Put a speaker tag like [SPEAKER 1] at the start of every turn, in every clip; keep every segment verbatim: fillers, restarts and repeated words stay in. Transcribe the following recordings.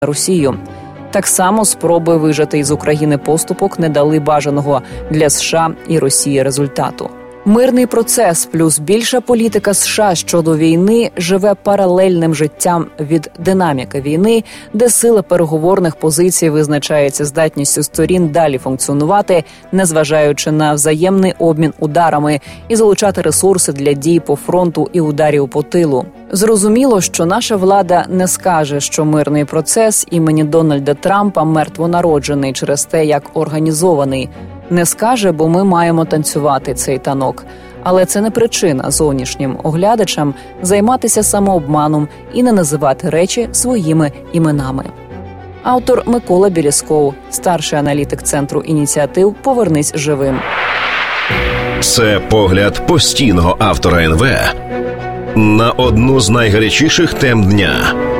[SPEAKER 1] Росію. Так само спроби вижати із України поступок не дали бажаного для США і Росії результату. Мирний процес плюс більша політика США щодо війни живе паралельним життям від динаміки війни, де сила переговорних позицій визначається здатністю сторін далі функціонувати, незважаючи на взаємний обмін ударами, і залучати ресурси для дій по фронту і ударів по тилу. Зрозуміло, що наша влада не скаже, що мирний процес імені Дональда Трампа мертвонароджений через те, як організований. Не скаже, бо ми маємо танцювати цей танок. Але це не причина зовнішнім оглядачам займатися самообманом і не називати речі своїми іменами. Автор Микола Білісков, старший аналітик Центру ініціатив «Повернись живим».
[SPEAKER 2] Це погляд постійного автора ен ве на одну з найгарячіших тем дня.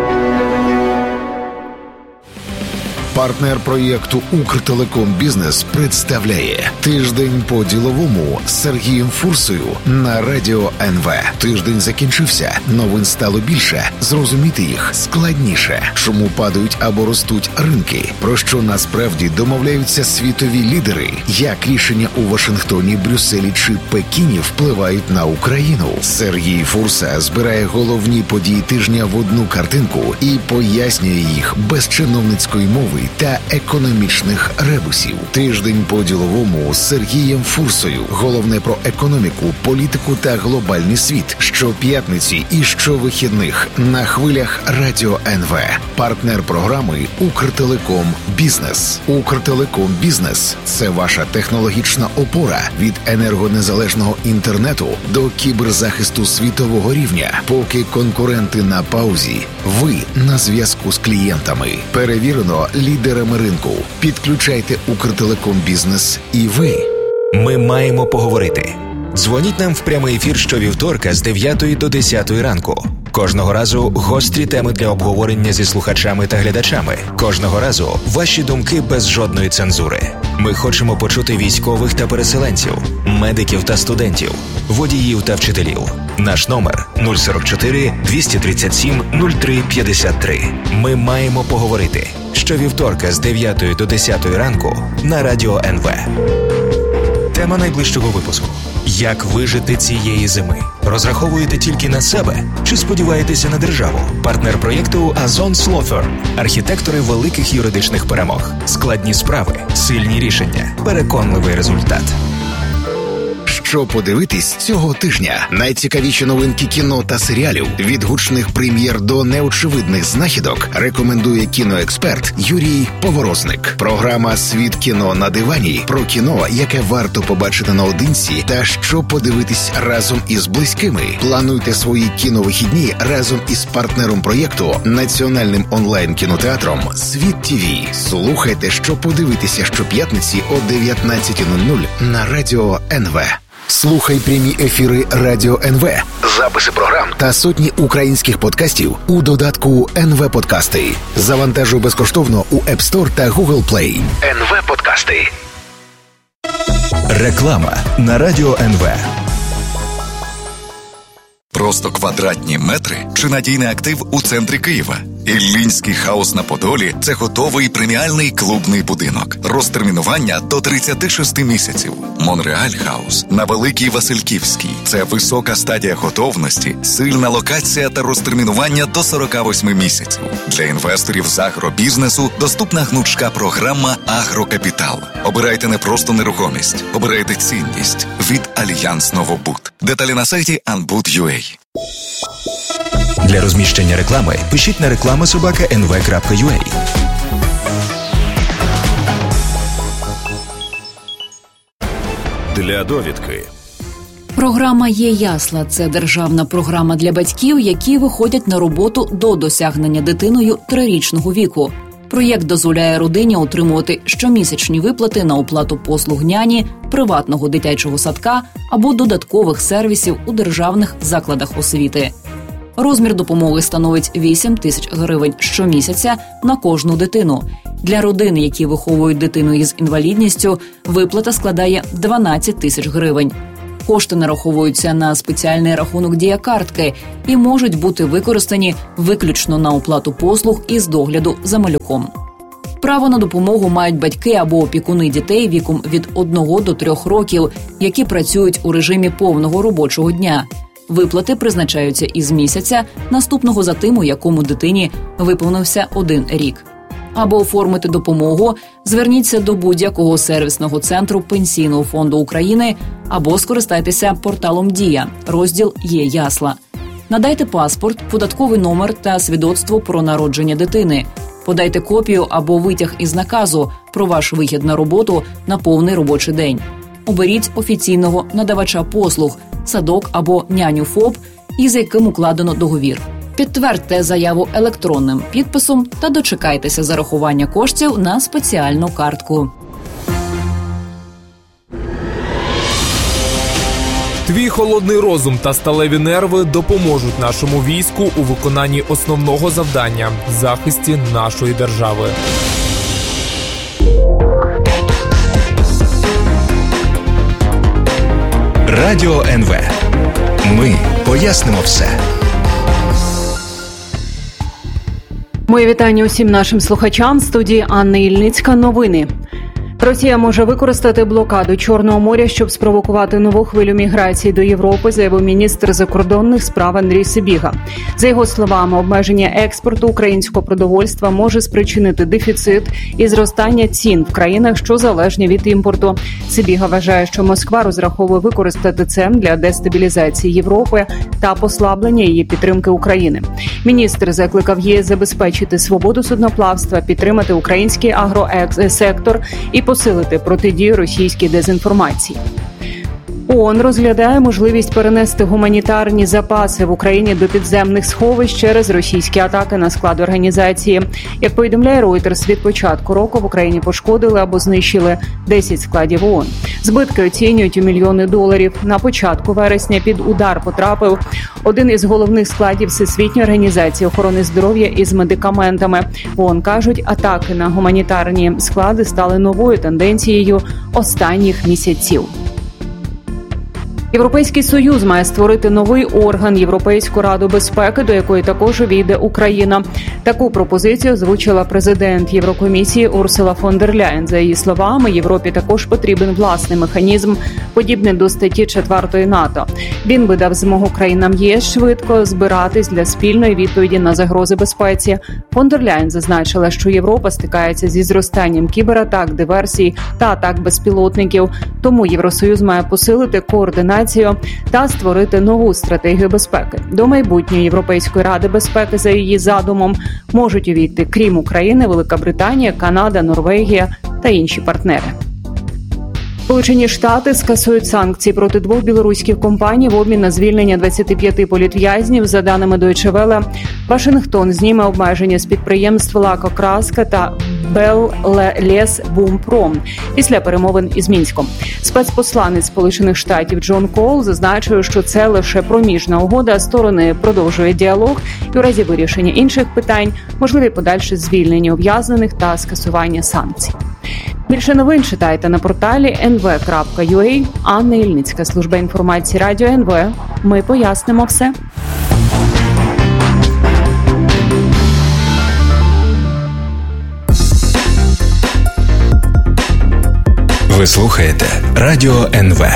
[SPEAKER 3] Партнер проєкту «Укртелеком Бізнес» представляє «Тиждень по-діловому» з Сергієм Фурсою на радіо ен ве. Тиждень закінчився, новин стало більше, зрозуміти їх складніше. Чому падають або ростуть ринки? Про що насправді домовляються світові лідери? Як рішення у Вашингтоні, Брюсселі чи Пекіні впливають на Україну? Сергій Фурса збирає головні події тижня в одну картинку і пояснює їх без чиновницької мови та економічних ребусів. Тиждень по-діловому з Сергієм Фурсою. Головне про економіку, політику та глобальний світ. Щоп'ятниці і щовихідних на хвилях радіо ен ве. Партнер програми «Укртелеком Бізнес». «Укртелеком Бізнес» – це ваша технологічна опора від енергонезалежного інтернету до кіберзахисту світового рівня. Поки конкуренти на паузі, ви на зв'язку з клієнтами. Перевірено лідерами ринку. Підключайте «Укртелеком Бізнес» і ви.
[SPEAKER 4] Ми маємо поговорити. Дзвоніть нам в прямий ефір щовівторка з дев'ятої до десятої ранку. Кожного разу гострі теми для обговорення зі слухачами та глядачами. Кожного разу ваші думки без жодної цензури. Ми хочемо почути військових та переселенців, медиків та студентів, водіїв та вчителів. Наш номер нуль сорок чотири двісті тридцять сім нуль три п'ятдесят три. Ми маємо поговорити. Щовівторка з дев'ятої до десятої ранку на радіо ен ве. Тема найближчого випуску. Як вижити цієї зими? Розраховуєте тільки на себе? Чи сподіваєтеся на державу? Партнер проєкту Азон Law Firm. Архітектори великих юридичних перемог. Складні справи, сильні рішення, переконливий результат.
[SPEAKER 3] Що подивитись цього тижня? Найцікавіші новинки кіно та серіалів. Від гучних прем'єр до неочевидних знахідок рекомендує кіноексперт Юрій Поворозник. Програма «Світ кіно на дивані» про кіно, яке варто побачити наодинці та що подивитись разом із близькими. Плануйте свої кіновихідні разом із партнером проєкту, національним онлайн-кінотеатром «Світ ТІВІ». Слухайте, що подивитися щоп'ятниці о дев'ятнадцята нуль нуль на радіо ен ве. Слухай прямі ефіри радіо ен ве, записи програм та сотні українських подкастів у додатку ен ве Подкасти. Завантажуй безкоштовно у App Store та Google Play. ен ве Подкасти.
[SPEAKER 4] Реклама на радіо ен ве.
[SPEAKER 5] Просто квадратні метри чи надійний актив у центрі Києва? Іллінський хаус на Подолі – це готовий преміальний клубний будинок. Розтермінування до тридцяти шести місяців. Монреаль хаус на Великій Васильківській – це висока стадія готовності, сильна локація та розтермінування до сорока восьми місяців. Для інвесторів з агробізнесу доступна гнучка програма «Агрокапітал». Обирайте не просто нерухомість, обирайте цінність від Альянс Новобуд. Деталі на сайті анбуд крапка ю а.
[SPEAKER 4] Для розміщення реклами пишіть на реклама собака ен ве крапка ю а.
[SPEAKER 2] Для довідки.
[SPEAKER 1] Програма «Є ясла» – це державна програма для батьків, які виходять на роботу до досягнення дитиною трирічного віку. Проєкт дозволяє родині отримувати щомісячні виплати на оплату послуг няні, приватного дитячого садка або додаткових сервісів у державних закладах освіти. Розмір допомоги становить вісім тисяч гривень щомісяця на кожну дитину. Для родин, які виховують дитину із інвалідністю, виплата складає дванадцять тисяч гривень. Кошти нараховуються на спеціальний рахунок дія-картки і можуть бути використані виключно на оплату послуг із догляду за малюком. Право на допомогу мають батьки або опікуни дітей віком від одного до трьох років, які працюють у режимі повного робочого дня. Виплати призначаються із місяця, наступного за тим, у якому дитині виповнився один рік. Аби оформити допомогу, зверніться до будь-якого сервісного центру Пенсійного фонду України або скористайтеся порталом «Дія», розділ «Є ясла». Надайте паспорт, податковий номер та свідоцтво про народження дитини. Подайте копію або витяг із наказу про ваш вихід на роботу на повний робочий день. Оберіть офіційного надавача послуг, садок або няню ФОП, із яким укладено договір. Підтвердьте заяву електронним підписом та дочекайтеся зарахування коштів на спеціальну картку.
[SPEAKER 6] Твій холодний розум та сталеві нерви допоможуть нашому війську у виконанні основного завдання – захисті нашої держави.
[SPEAKER 4] Радіо ен ве. Ми пояснимо все.
[SPEAKER 7] Моє вітання усім нашим слухачам. В студії Анна Ільницька. Новини. Росія може використати блокаду Чорного моря, щоб спровокувати нову хвилю міграції до Європи, заявив міністр закордонних справ Андрій Сибіга. За його словами, обмеження експорту українського продовольства може спричинити дефіцит і зростання цін в країнах, що залежні від імпорту. Сибіга вважає, що Москва розраховує використати це для дестабілізації Європи та послаблення її підтримки України. Міністр закликав ЄС забезпечити свободу судноплавства, підтримати український агросектор і посилити протидію російській дезінформації. ООН розглядає можливість перенести гуманітарні запаси в Україні до підземних сховищ через російські атаки на склад організації. Як повідомляє Reuters, від початку року в Україні пошкодили або знищили десять складів ООН. Збитки оцінюють у мільйони доларів. На початку вересня під удар потрапив один із головних складів Всесвітньої організації охорони здоров'я із медикаментами. ООН кажуть, атаки на гуманітарні склади стали новою тенденцією останніх місяців. Європейський Союз має створити новий орган – Європейську Раду безпеки, до якої також увійде Україна. Таку пропозицію озвучила президент Єврокомісії Урсула фон дер Ляєн. За її словами, Європі також потрібен власний механізм, подібний до статті четвертої НАТО. Він би дав змогу країнам ЄС швидко збиратись для спільної відповіді на загрози безпеці. Фон дер Ляєн зазначила, що Європа стикається зі зростанням кібератак, диверсій та атак безпілотників. Тому Євросоюз має посилити координацію та створити нову стратегію безпеки. До майбутньої Європейської Ради безпеки за її задумом можуть увійти, крім України, Велика Британія, Канада, Норвегія та інші партнери. Сполучені Штати скасують санкції проти двох білоруських компаній в обмін на звільнення двадцяти п'яти політв'язнів. За даними Deutsche Welle, Вашингтон зніме обмеження з підприємств «Лакокраска» та «Беллесбумпром» після перемовин із Мінськом. Спецпосланець Сполучених Штатів Джон Кол зазначив, що це лише проміжна угода, сторони продовжують діалог і у разі вирішення інших питань можливі подальше звільнення ув'язнених та скасування санкцій. Більше новин читайте на порталі ен ве крапка ю а. Анна Ільницька, служба інформації Радіо ен ве. Ми пояснимо все.
[SPEAKER 4] Ви слухаєте Радіо ен ве.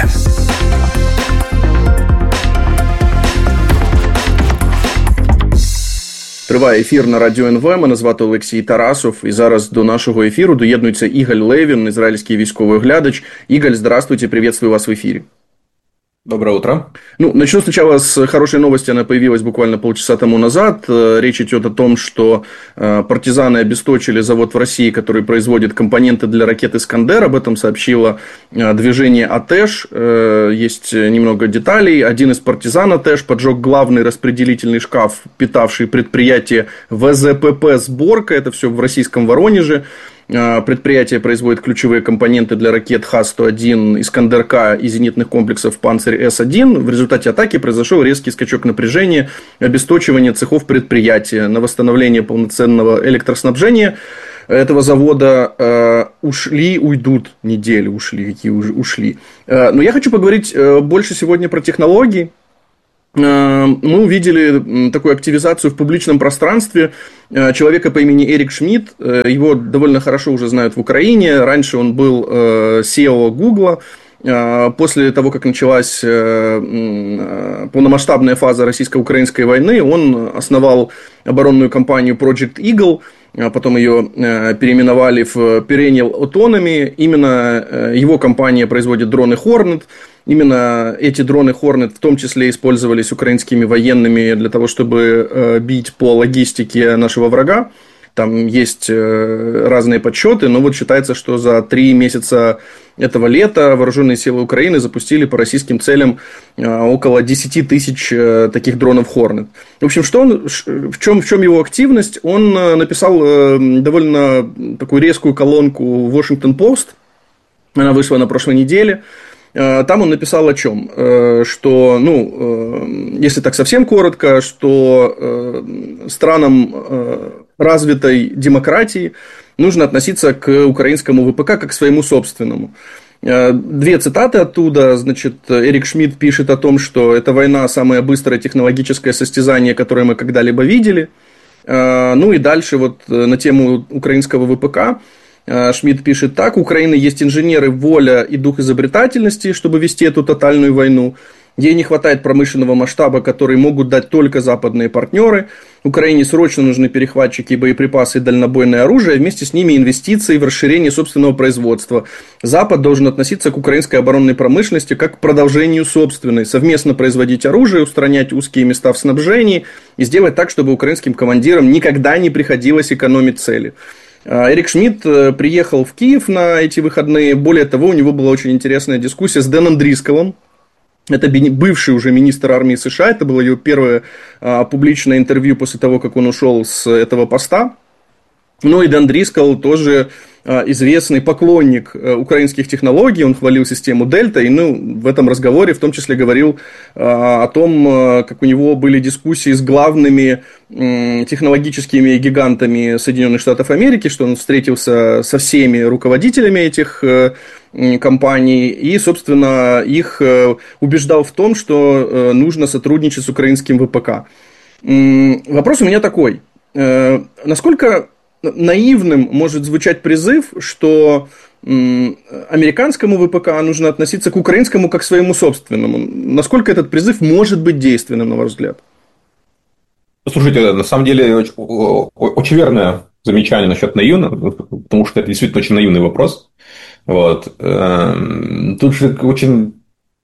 [SPEAKER 8] Триває ефір на Радіо ен ве. Мене звати Олексій Тарасов. І зараз до нашого ефіру доєднується Ігаль Левін, израильский військовый глядач. Игаль, здравствуйте, приветствую вас в эфире.
[SPEAKER 9] Доброе утро.
[SPEAKER 8] Ну, начну сначала с хорошей новости. Она появилась буквально полчаса тому назад. Речь идет о том, что партизаны обесточили завод в России, который производит компоненты для ракет «Искандер». Об этом сообщило движение «Атэш». Есть немного деталей. Один из партизан «Атэш» поджег главный распределительный шкаф, питавший предприятие вэ зэ пэ пэ «Сборка». Это все в российском Воронеже. Предприятие производит ключевые компоненты для ракет Х сто один, Искандер-К и зенитных комплексов Панцирь эс один. В результате атаки произошел резкий скачок напряжения, обесточивание цехов предприятия. На восстановление полноценного электроснабжения этого завода э, ушли, уйдут недели, ушли, какие уже ушли. Э, но я хочу поговорить э, больше сегодня про технологии. Э, мы увидели такую активизацию в публичном пространстве э, человека по имени Эрик Шмидт. Э, его довольно хорошо уже знают в Украине. Раньше он был э, си и о Гугла. После того, как началась полномасштабная фаза российско-украинской войны, он основал оборонную компанию Project Eagle, потом ее переименовали в Perennial Autonomy. Именно его компания производит дроны Hornet. Именно эти дроны Hornet в том числе использовались украинскими военными для того, чтобы бить по логистике нашего врага. Там есть разные подсчеты, но вот считается, что за три месяца этого лета вооруженные силы Украины запустили по российским целям около десять тысяч таких дронов Hornet. В общем, что он, в, чем, в чем его активность? Он написал довольно такую резкую колонку в Washington Post. Она вышла на прошлой неделе. Там он написал о чем? Что, ну, если так совсем коротко, что странам развитой демократии нужно относиться к украинскому ВПК как к своему собственному. Две цитаты оттуда. Значит, Эрик Шмидт пишет о том, что эта война самое быстрое технологическое состязание, которое мы когда-либо видели. Ну и дальше вот на тему украинского ВПК. Шмидт пишет так: у Украины есть инженеры, воля и дух изобретательности, чтобы вести эту тотальную войну. Ей не хватает промышленного масштаба, который могут дать только западные партнеры. Украине срочно нужны перехватчики, боеприпасы и дальнобойное оружие, вместе с ними инвестиции в расширение собственного производства. Запад должен относиться к украинской оборонной промышленности как к продолжению собственной, совместно производить оружие, устранять узкие места в снабжении и сделать так, чтобы украинским командирам никогда не приходилось экономить цели. Эрик Шмидт приехал в Киев на эти выходные. Более того, у него была очень интересная дискуссия с Дэном Дрисколом. Это бывший уже министр армии США. Это было его первое а, публичное интервью после того, как он ушел с этого поста. Ну и Дэн Дрискол тоже а, известный поклонник а, украинских технологий. Он хвалил систему Дельта. И ну, в этом разговоре в том числе говорил а, о том, а, как у него были дискуссии с главными м, технологическими гигантами Соединенных Штатов Америки, что он встретился со всеми руководителями этих а, компаний и, собственно, их убеждал в том, что нужно сотрудничать с украинским ВПК. Вопрос у меня такой. Насколько наивным может звучать призыв, что американскому ВПК нужно относиться к украинскому как к своему собственному? Насколько этот призыв может быть действенным, на ваш взгляд?
[SPEAKER 9] Слушайте, на самом деле очень, очень верное замечание насчет наивного, потому что это действительно очень наивный вопрос. Вот. Тут же очень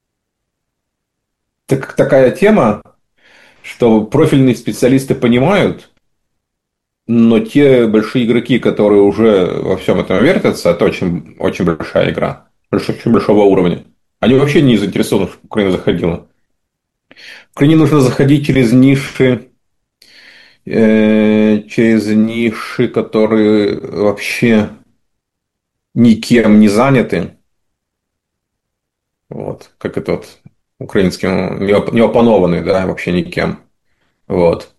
[SPEAKER 9] так, такая тема, что профильные специалисты понимают, но те большие игроки, которые уже во всем этом вертятся, это очень, очень большая игра, очень большого уровня. Они вообще не заинтересованы, чтобы Украина заходила. Украине нужно заходить через ниши, э, через ниши, которые вообще никем не заняты. Вот, как этот украинский, не опанованный, да, вообще никем. Вот.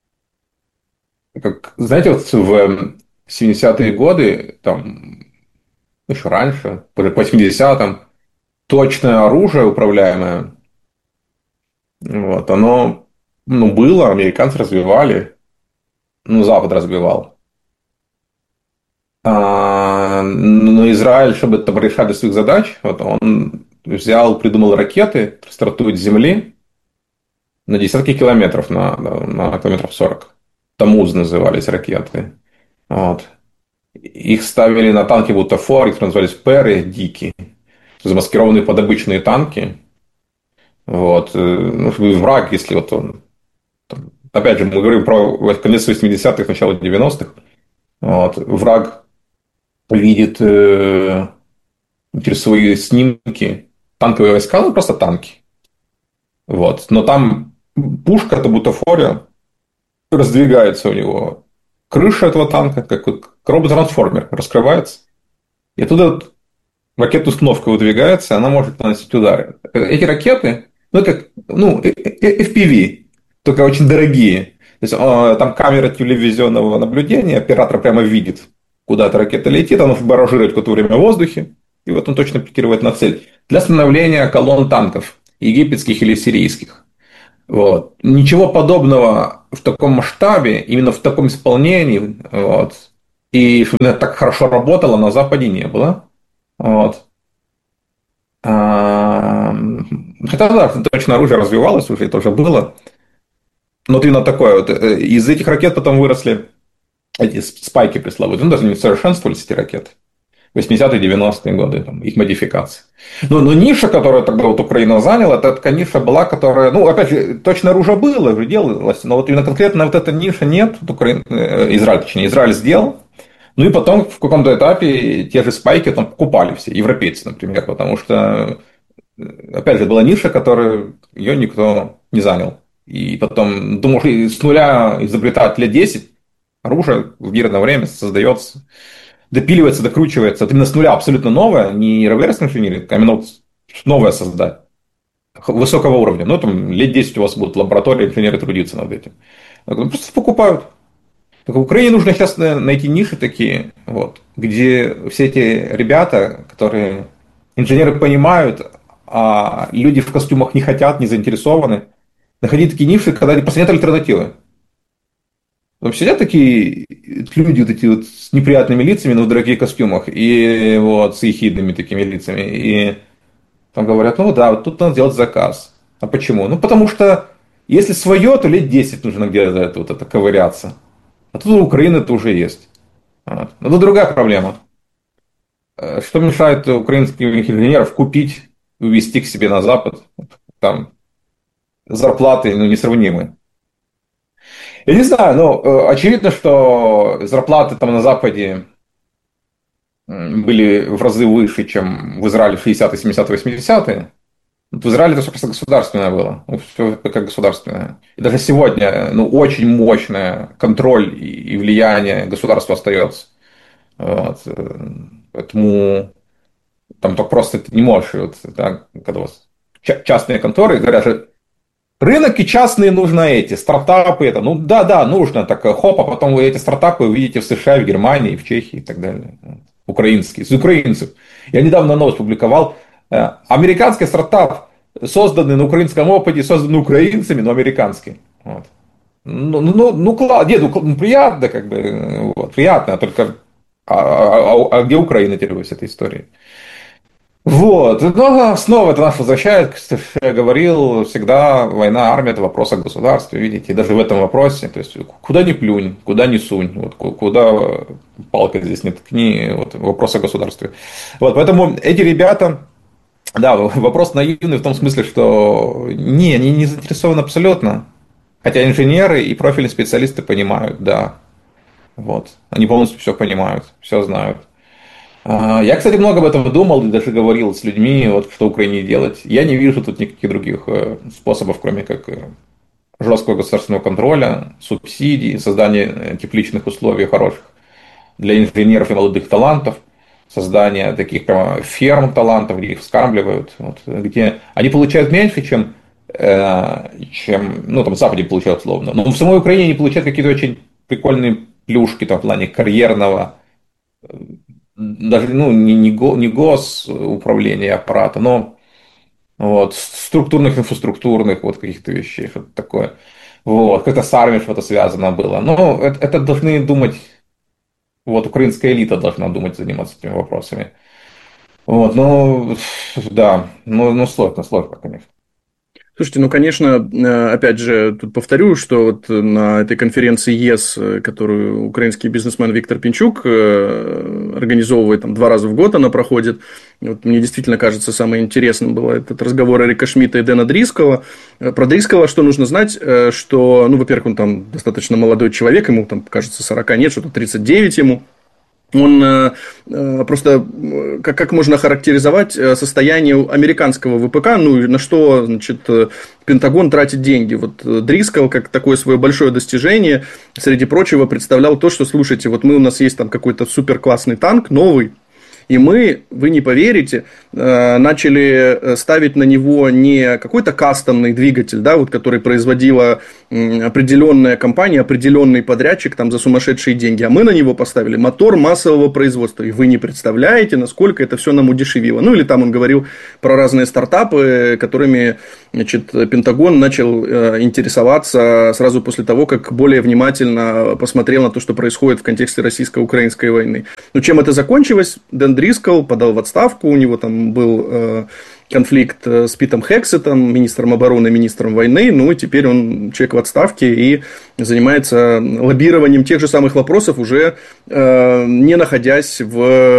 [SPEAKER 9] Как, знаете, вот в семидесятые годы, там, еще раньше, уже к восьмидесятым, точное оружие управляемое, вот, оно, ну, было, американцы развивали, ну, Запад развивал. А, но Израиль, чтобы там решать своих задач, вот он взял, придумал ракеты, стартуют с земли на десятки километров, на, на километров сорок. Тамуз назывались ракеты. Вот. Их ставили на танки Бутафор, их назывались Перы, Дики. Замаскированные под обычные танки. Вот. Ну, враг, если вот он... Опять же, мы говорим про конец восьмидесятых, начало девяностых. Вот. Враг видит э, через свои снимки танковые войска, ну, просто танки. Вот. Но там пушка от Бутафория раздвигается у него крыша этого танка, как робот-трансформер, раскрывается. И оттуда вот ракета-установка выдвигается, и она может наносить удары. Эти ракеты, ну, как, ну, эф пи ви, только очень дорогие. То есть, там камера телевизионного наблюдения, оператор прямо видит, куда-то ракета летит, она баражирует какое-то время в воздухе, и вот он точно пикирует на цель. Для становления колонн танков, египетских или сирийских. Вот. Ничего подобного в таком масштабе, именно в таком исполнении, вот, и чтобы это так хорошо работало, на Западе не было. Вот. А, хотя, да, точно оружие развивалось уже, это уже было. Но вот именно такое. Вот, из этих ракет потом выросли эти спайки пресловутые. Ну, даже не совершенствовались эти ракеты. восьмидесятые, девяностые годы, там, их модификации. Но, но ниша, которую тогда вот Украина заняла, это такая ниша была, которая, ну, опять же, точно оружие было, уже делалось, но вот именно конкретно вот эта ниша нет, вот Украина, Израиль, точнее, Израиль сделал. Ну, и потом в каком-то этапе те же спайки там покупали все, европейцы, например, потому что, опять же, была ниша, которую ее никто не занял. И потом, думаю, с нуля изобретать лет десять, оружие в мирное время создается, допиливается, докручивается. Это именно с нуля абсолютно новое, не реверс инжиниринг, а именно вот новое создать. Высокого уровня. Ну, там лет десять у вас будут лаборатории, инженеры трудиться над этим. Просто покупают. Так в Украине нужно сейчас найти ниши такие, вот, где все эти ребята, которые инженеры понимают, а люди в костюмах не хотят, не заинтересованы, находить такие ниши, когда просто нет альтернативы. Там сидят такие люди вот эти вот с неприятными лицами, но в дорогих костюмах, и вот с ехидными такими лицами, и там говорят, ну да, вот тут надо сделать заказ. А почему? Ну потому что если свое, то лет десять нужно где-то вот это ковыряться. А тут у Украины это уже есть. Вот. Но тут другая проблема. Что мешает украинских инженеров купить и увезти к себе на Запад? Там зарплаты ну, несравнимые. Я не знаю, но очевидно, что зарплаты там на Западе были в разы выше, чем в Израиле в шестидесятые, семидесятые, восьмидесятые. В Израиле это все просто государственное было. Все как государственное. И даже сегодня ну, очень мощный контроль и влияние государства остается. Вот. Поэтому там так просто ты не можешь. Вот, да, когда у вас частные конторы говорят, что рынок и частные нужно эти, стартапы. Это, ну да, да, нужно. Так хоп, а потом вы эти стартапы увидите в США, в Германии, в Чехии и так далее. Украинские, из украинцев. Я недавно новость публиковал. Американский стартап, созданный на украинском опыте, созданный украинцами, но американский. Вот. Ну, ну, ну, классно, нет, ну, приятно, как бы, вот, приятно, только а, а, а где Украина теперь в этой истории? Вот, но снова это нас возвращает, что я говорил, всегда война, армия – это вопрос о государстве, видите, и даже в этом вопросе, то есть, куда ни плюнь, куда ни сунь, вот, куда палка здесь не ткни, вот, вопрос о государстве. Вот, поэтому эти ребята, да, вопрос наивный в том смысле, что не, они не заинтересованы абсолютно, хотя инженеры и профильные специалисты понимают, да, вот, они полностью все понимают, все знают. Я, кстати, много об этом думал, даже говорил с людьми, вот, что Украине делать. Я не вижу тут никаких других способов, кроме как жесткого государственного контроля, субсидий, создания тепличных условий хороших для инженеров и молодых талантов, создания таких прямо ферм талантов, где их вскармливают, вот, где они получают меньше, чем, чем ну, там, в Западе получают условно. Но в самой Украине они получают какие-то очень прикольные плюшки там, в плане карьерного, даже ну, не, не, го, не госуправления аппарата, но вот, структурных, инфраструктурных вот, каких-то вещей, что-то такое. Вот, как-то с армией что-то связано было. Но это, это должны думать, вот, украинская элита должна думать, заниматься этими вопросами. Вот, ну, да, ну, ну сложно, сложно, конечно.
[SPEAKER 8] Слушайте, ну, конечно, опять же, тут повторю, что вот на этой конференции ЕС, которую украинский бизнесмен Виктор Пинчук организовывает там, два раза в год, она проходит. Вот мне действительно кажется, самым интересным был этот разговор Эрика Шмидта и Дэна Дрискала. Про Дрискала что нужно знать, что, ну, во-первых, он там достаточно молодой человек, ему там, кажется, сорок нет, что-то тридцать девять ему. Он э, просто, как, как можно характеризовать состояние американского ВПК, ну, и на что, значит, Пентагон тратит деньги. Вот Дрискал, как такое свое большое достижение, среди прочего, представлял то, что, слушайте, вот мы, у нас есть там какой-то супер классный танк, новый, и мы, вы не поверите, начали ставить на него не какой-то кастомный двигатель, да, вот, который производила определенная компания, определенный подрядчик там, за сумасшедшие деньги, а мы на него поставили мотор массового производства. И вы не представляете, насколько это все нам удешевило. Ну, или там он говорил про разные стартапы, которыми, значит, Пентагон начал интересоваться сразу после того, как более внимательно посмотрел на то, что происходит в контексте российско-украинской войны. Но чем это закончилось? Дэн Дрискл подал в отставку, у него там был э, конфликт с Питом Хексетом, министром обороны, министром войны, ну и теперь он человек в отставке и занимается лоббированием тех же самых вопросов, уже э, не находясь в,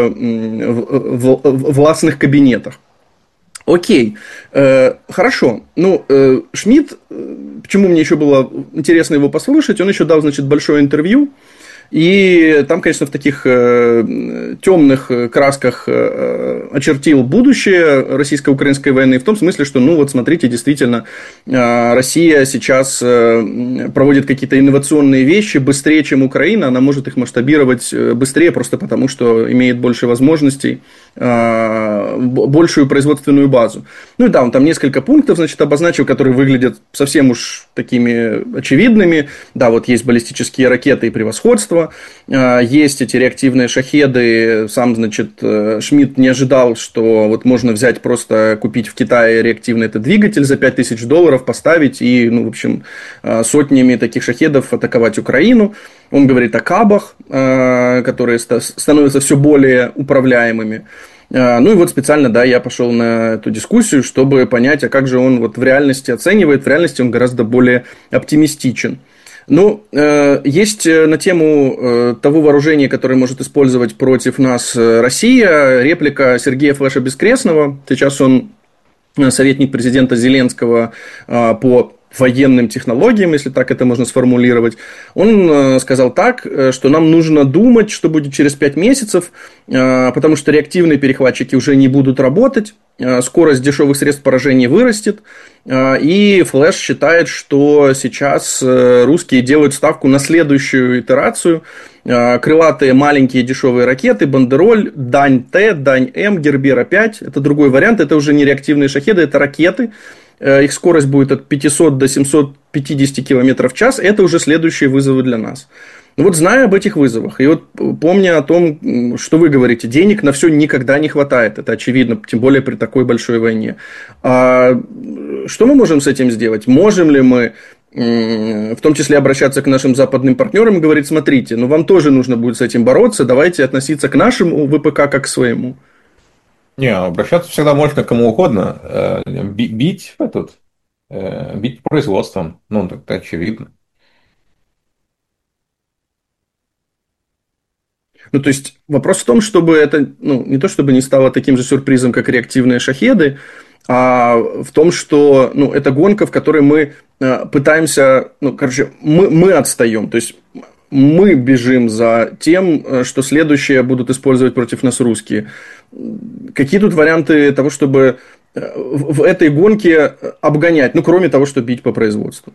[SPEAKER 8] в, в, в властных кабинетах. Окей, э, хорошо. Ну, э, Шмидт, почему мне еще было интересно его послушать, он еще дал, значит, большое интервью. И там, конечно, в таких э, темных красках э, очертил будущее российско-украинской войны, в том смысле, что, ну вот смотрите, действительно, э, Россия сейчас э, проводит какие-то инновационные вещи быстрее, чем Украина, она может их масштабировать быстрее, просто потому, что имеет больше возможностей, э, большую производственную базу. Ну и да, он там несколько пунктов, значит, обозначил, которые выглядят совсем уж такими очевидными. Да, вот есть баллистические ракеты и превосходство. Есть эти реактивные шахеды. Сам, значит, Шмидт не ожидал, что вот можно взять, просто купить в Китае реактивный этот двигатель за пять тысяч долларов, поставить и, ну, в общем, сотнями таких шахедов атаковать Украину. Он говорит о кабах, которые становятся все более управляемыми. Ну и вот специально, да, я пошел на эту дискуссию, чтобы понять, а как же он вот в реальности оценивает. В реальности он гораздо более оптимистичен. Ну, э, есть на тему э, того вооружения, которое может использовать против нас Россия, реплика Сергея Флеша Бескрестного. Сейчас он советник президента Зеленского э, по военным технологиям, если так это можно сформулировать. Он э, сказал так, что нам нужно думать, что будет через пять месяцев, э, потому что реактивные перехватчики уже не будут работать, э, скорость дешевых средств поражения вырастет, э, и Флэш считает, что сейчас э, русские делают ставку на следующую итерацию. Э, крылатые маленькие дешевые ракеты, Бандероль, Дань-Т, Дань-М, Гербера-пять. Это другой вариант, это уже не реактивные шахеды, это ракеты. Их скорость будет от пятисот до семисот пятидесяти километров в час. Это уже следующие вызовы для нас. Ну вот, зная об этих вызовах, и вот помня о том, что вы говорите, денег на все никогда не хватает. Это очевидно, тем более при такой большой войне. А что мы можем с этим сделать? Можем ли мы, в том числе, обращаться к нашим западным партнерам и говорить: смотрите, ну вам тоже нужно будет с этим бороться, давайте относиться к нашему ВПК как к своему?
[SPEAKER 9] Не, обращаться всегда можно к кому угодно. Бить этот, бить производством. Ну, это очевидно.
[SPEAKER 8] Ну, то есть, вопрос в том, чтобы это, ну, не то чтобы не стало таким же сюрпризом, как реактивные шахеды, а в том, что, ну, это гонка, в которой мы пытаемся, ну, короче, мы, мы отстаем. То есть, мы бежим за тем, что следующее будут использовать против нас русские. Какие тут варианты того, чтобы в этой гонке обгонять, ну, кроме того, что бить по производству?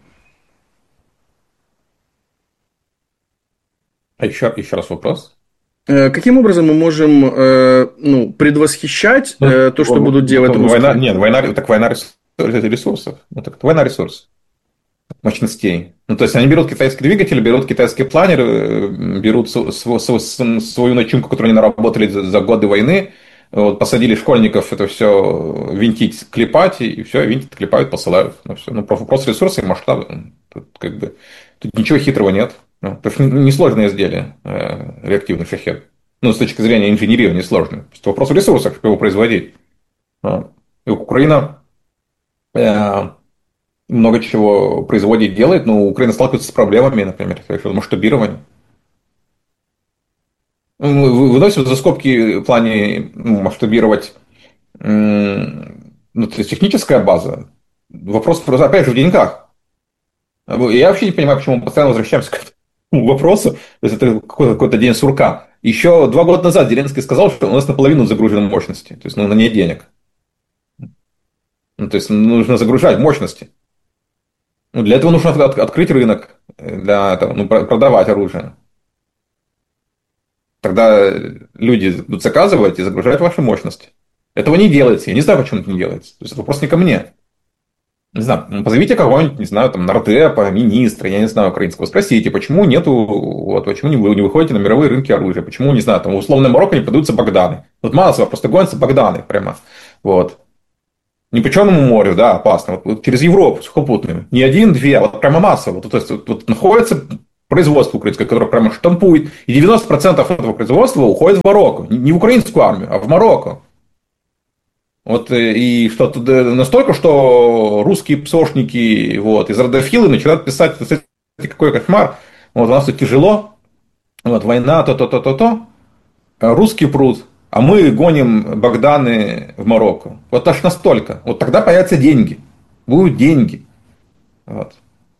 [SPEAKER 9] А еще, еще раз вопрос.
[SPEAKER 8] Каким образом мы можем, ну, предвосхищать ну, то, что ну, будут делать
[SPEAKER 9] ну,
[SPEAKER 8] русские?
[SPEAKER 9] Война, нет, война, так война ресурсов. Ну, так, война ресурсов. Мощностей. Ну, то есть, они берут китайский двигатель, берут китайский планер, берут свою начинку, которую они наработали за годы войны, вот, посадили школьников это все винтить, клепать, и все, винтят, клепают, посылают. Ну, все. Ну, вопрос ресурсов и масштаба. Тут, как бы, тут ничего хитрого нет. Ну, потому что несложное изделие, э, реактивный шахед. Ну, с точки зрения инженерии несложное. Просто вопрос в ресурсах, чтобы его производить. И Украина э, много чего производит, делает, но Украина сталкивается с проблемами, например, масштабирования. Мы выносим за скобки в плане ну, масштабировать ну, то есть техническая база. Вопрос, опять же, в деньгах. Я вообще не понимаю, почему мы постоянно возвращаемся к этому вопросу. То есть, это какой-то, какой-то день сурка. Еще два года назад Зеленский сказал, что у нас наполовину загружены мощности. То есть, ну, на нет денег. Ну, то есть, нужно загружать мощности. Ну, для этого нужно от, открыть рынок, для этого, ну, продавать оружие. Тогда люди будут заказывать и загружать ваши мощности. Этого не делается. Я не знаю, почему это не делается. То есть, это вопрос не ко мне. Не знаю, позовите кого-нибудь, не знаю, там, нардепа, министра, я не знаю, украинского, спросите, почему нету, вот, почему вы не выходите на мировые рынки оружия, почему, не знаю, там, в условном Марокко не продаются Богданы. Вот массово просто гонятся Богданы прямо, вот. Не по Черному морю, да, опасно, вот, вот через Европу сухопутную, не один, две, а вот прямо массово, вот, то есть, вот, вот находится производство украинское, которое прямо штампует, и девяносто процентов этого производства уходит в Марокко, не в украинскую армию, а в Марокко. Вот, и что настолько, что русские псошники, вот, из родофилы начинают писать, какой кошмар, вот, у нас тут тяжело, вот, война, то-то-то-то-то, русские прут, а мы гоним Богданы в Марокко. Вот аж настолько. Вот тогда появятся деньги. Будут деньги. Вот.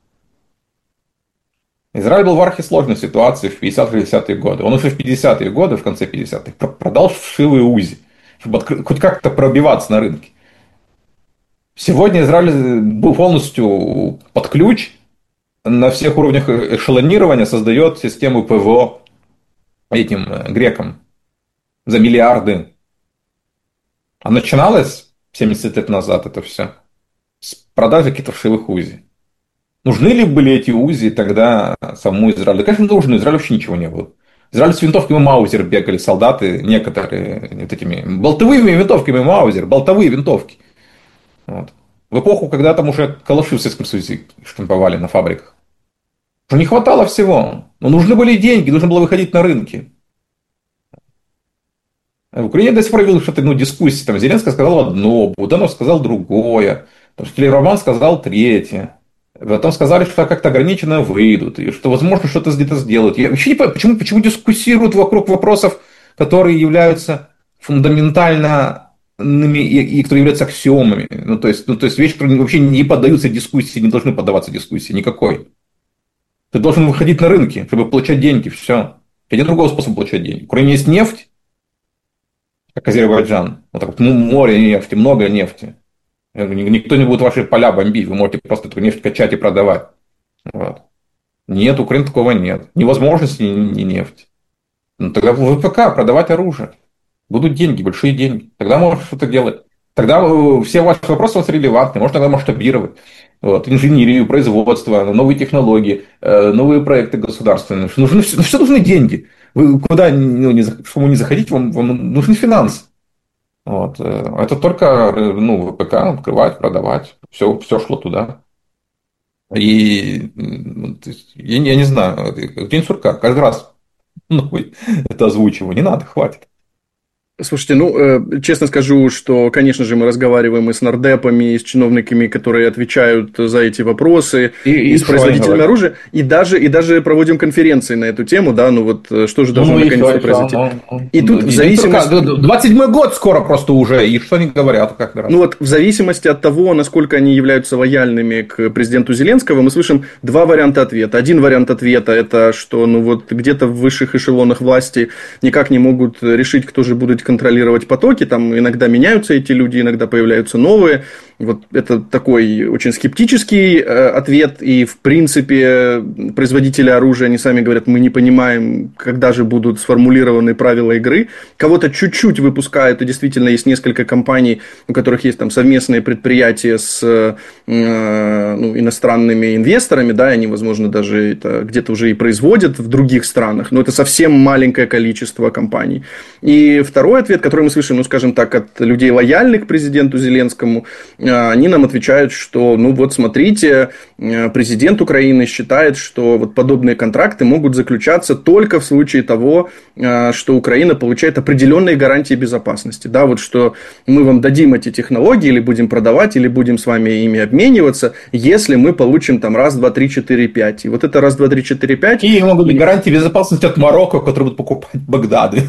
[SPEAKER 9] Израиль был в архисложной ситуации в пятидесятые-шестидесятые годы. Он уже в пятидесятые годы, в конце пятидесятых, продал вшивые УЗИ, чтобы хоть как-то пробиваться на рынке. Сегодня Израиль был полностью под ключ, на всех уровнях эшелонирования создает систему ПВО этим грекам за миллиарды. А начиналось семьдесят лет назад это все с продажи каких-то вшивых УЗИ. Нужны ли были эти УЗИ тогда самому Израилю? Да, конечно, нужны. Израилю вообще ничего не было. Израиль с винтовками Маузер бегали солдаты, некоторые вот этими болтовыми винтовками Маузер, болтовые винтовки. Вот. В эпоху, когда там уже калаши в Советском Союзе штамповали на фабриках. Уже не хватало всего. Но нужны были деньги, нужно было выходить на рынки. В Украине до сих пор видел что-то, ну, дискуссии. Там Зеленский сказал одно, Буданов сказал другое, Шлейроман сказал третье. Потом сказали, что как-то ограниченно выйдут, и что, возможно, что-то где-то сделают. Я вообще не понимаю, почему, почему дискуссируют вокруг вопросов, которые являются фундаментальными и, и которые являются аксиомами. Ну, то есть, ну, то есть вещи, которые вообще не поддаются дискуссии, не должны поддаваться дискуссии никакой. Ты должен выходить на рынки, чтобы получать деньги, все. Нет другого способа получать деньги. В Украине есть нефть, как Азербайджан. Вот так вот, море нефти, много нефти. Никто не будет ваши поля бомбить, вы можете просто эту нефть качать и продавать. Вот. Нет, у Украины такого нет. Ни возможности, ни нефти. Ну, тогда в ВПК продавать оружие. Будут деньги, большие деньги. Тогда можно что-то делать. Тогда все ваши вопросы у вас релевантны. Можно тогда масштабировать. Вот. Инженерию, производство, новые технологии, новые проекты государственные. Нужны, на все нужны деньги. Вы куда, ну, не, чтобы не заходить, вам, вам нужны финансы. Вот. Это только, ну, ВПК открывать, продавать. Все, все шло туда. И я, я не знаю, день сурка, каждый раз ну, это озвучиваю. Не надо, хватит.
[SPEAKER 8] Слушайте, ну, честно скажу, что, конечно же, мы разговариваем и с нардепами, и с чиновниками, которые отвечают за эти вопросы, и, и, и с производителями оружия, и даже, и даже проводим конференции на эту тему, да, ну вот что же должно ну, наконец-то произойти. Ну,
[SPEAKER 9] и тут в зависимости... двадцать седьмой год скоро просто уже, и что они говорят? Как раз.
[SPEAKER 8] Ну вот в зависимости от того, насколько они являются лояльными к президенту Зеленского, мы слышим два варианта ответа. Один вариант ответа – это что, ну вот где-то в высших эшелонах власти никак не могут решить, кто же будет контролировать потоки, там иногда меняются эти люди, иногда появляются новые. Вот это такой очень скептический э, ответ, и в принципе производители оружия, они сами говорят, мы не понимаем, когда же будут сформулированы правила игры. Кого-то чуть-чуть выпускают, и действительно есть несколько компаний, у которых есть там совместные предприятия с э, ну, иностранными инвесторами, да, они, возможно, даже это где-то уже и производят в других странах, но это совсем маленькое количество компаний. И второй ответ, который мы слышим, ну, скажем так, от людей, лояльных к президенту Зеленскому, они нам отвечают, что, ну, вот смотрите, президент Украины считает, что вот подобные контракты могут заключаться только в случае того, что Украина получает определенные гарантии безопасности. Да, вот что мы вам дадим эти технологии, или будем продавать, или будем с вами ими обмениваться, если мы получим там раз, два, три, четыре, пять. И вот это раз, два, три, четыре, пять.
[SPEAKER 9] И могут быть гарантии безопасности от Марокко, которые будут покупать Багдады.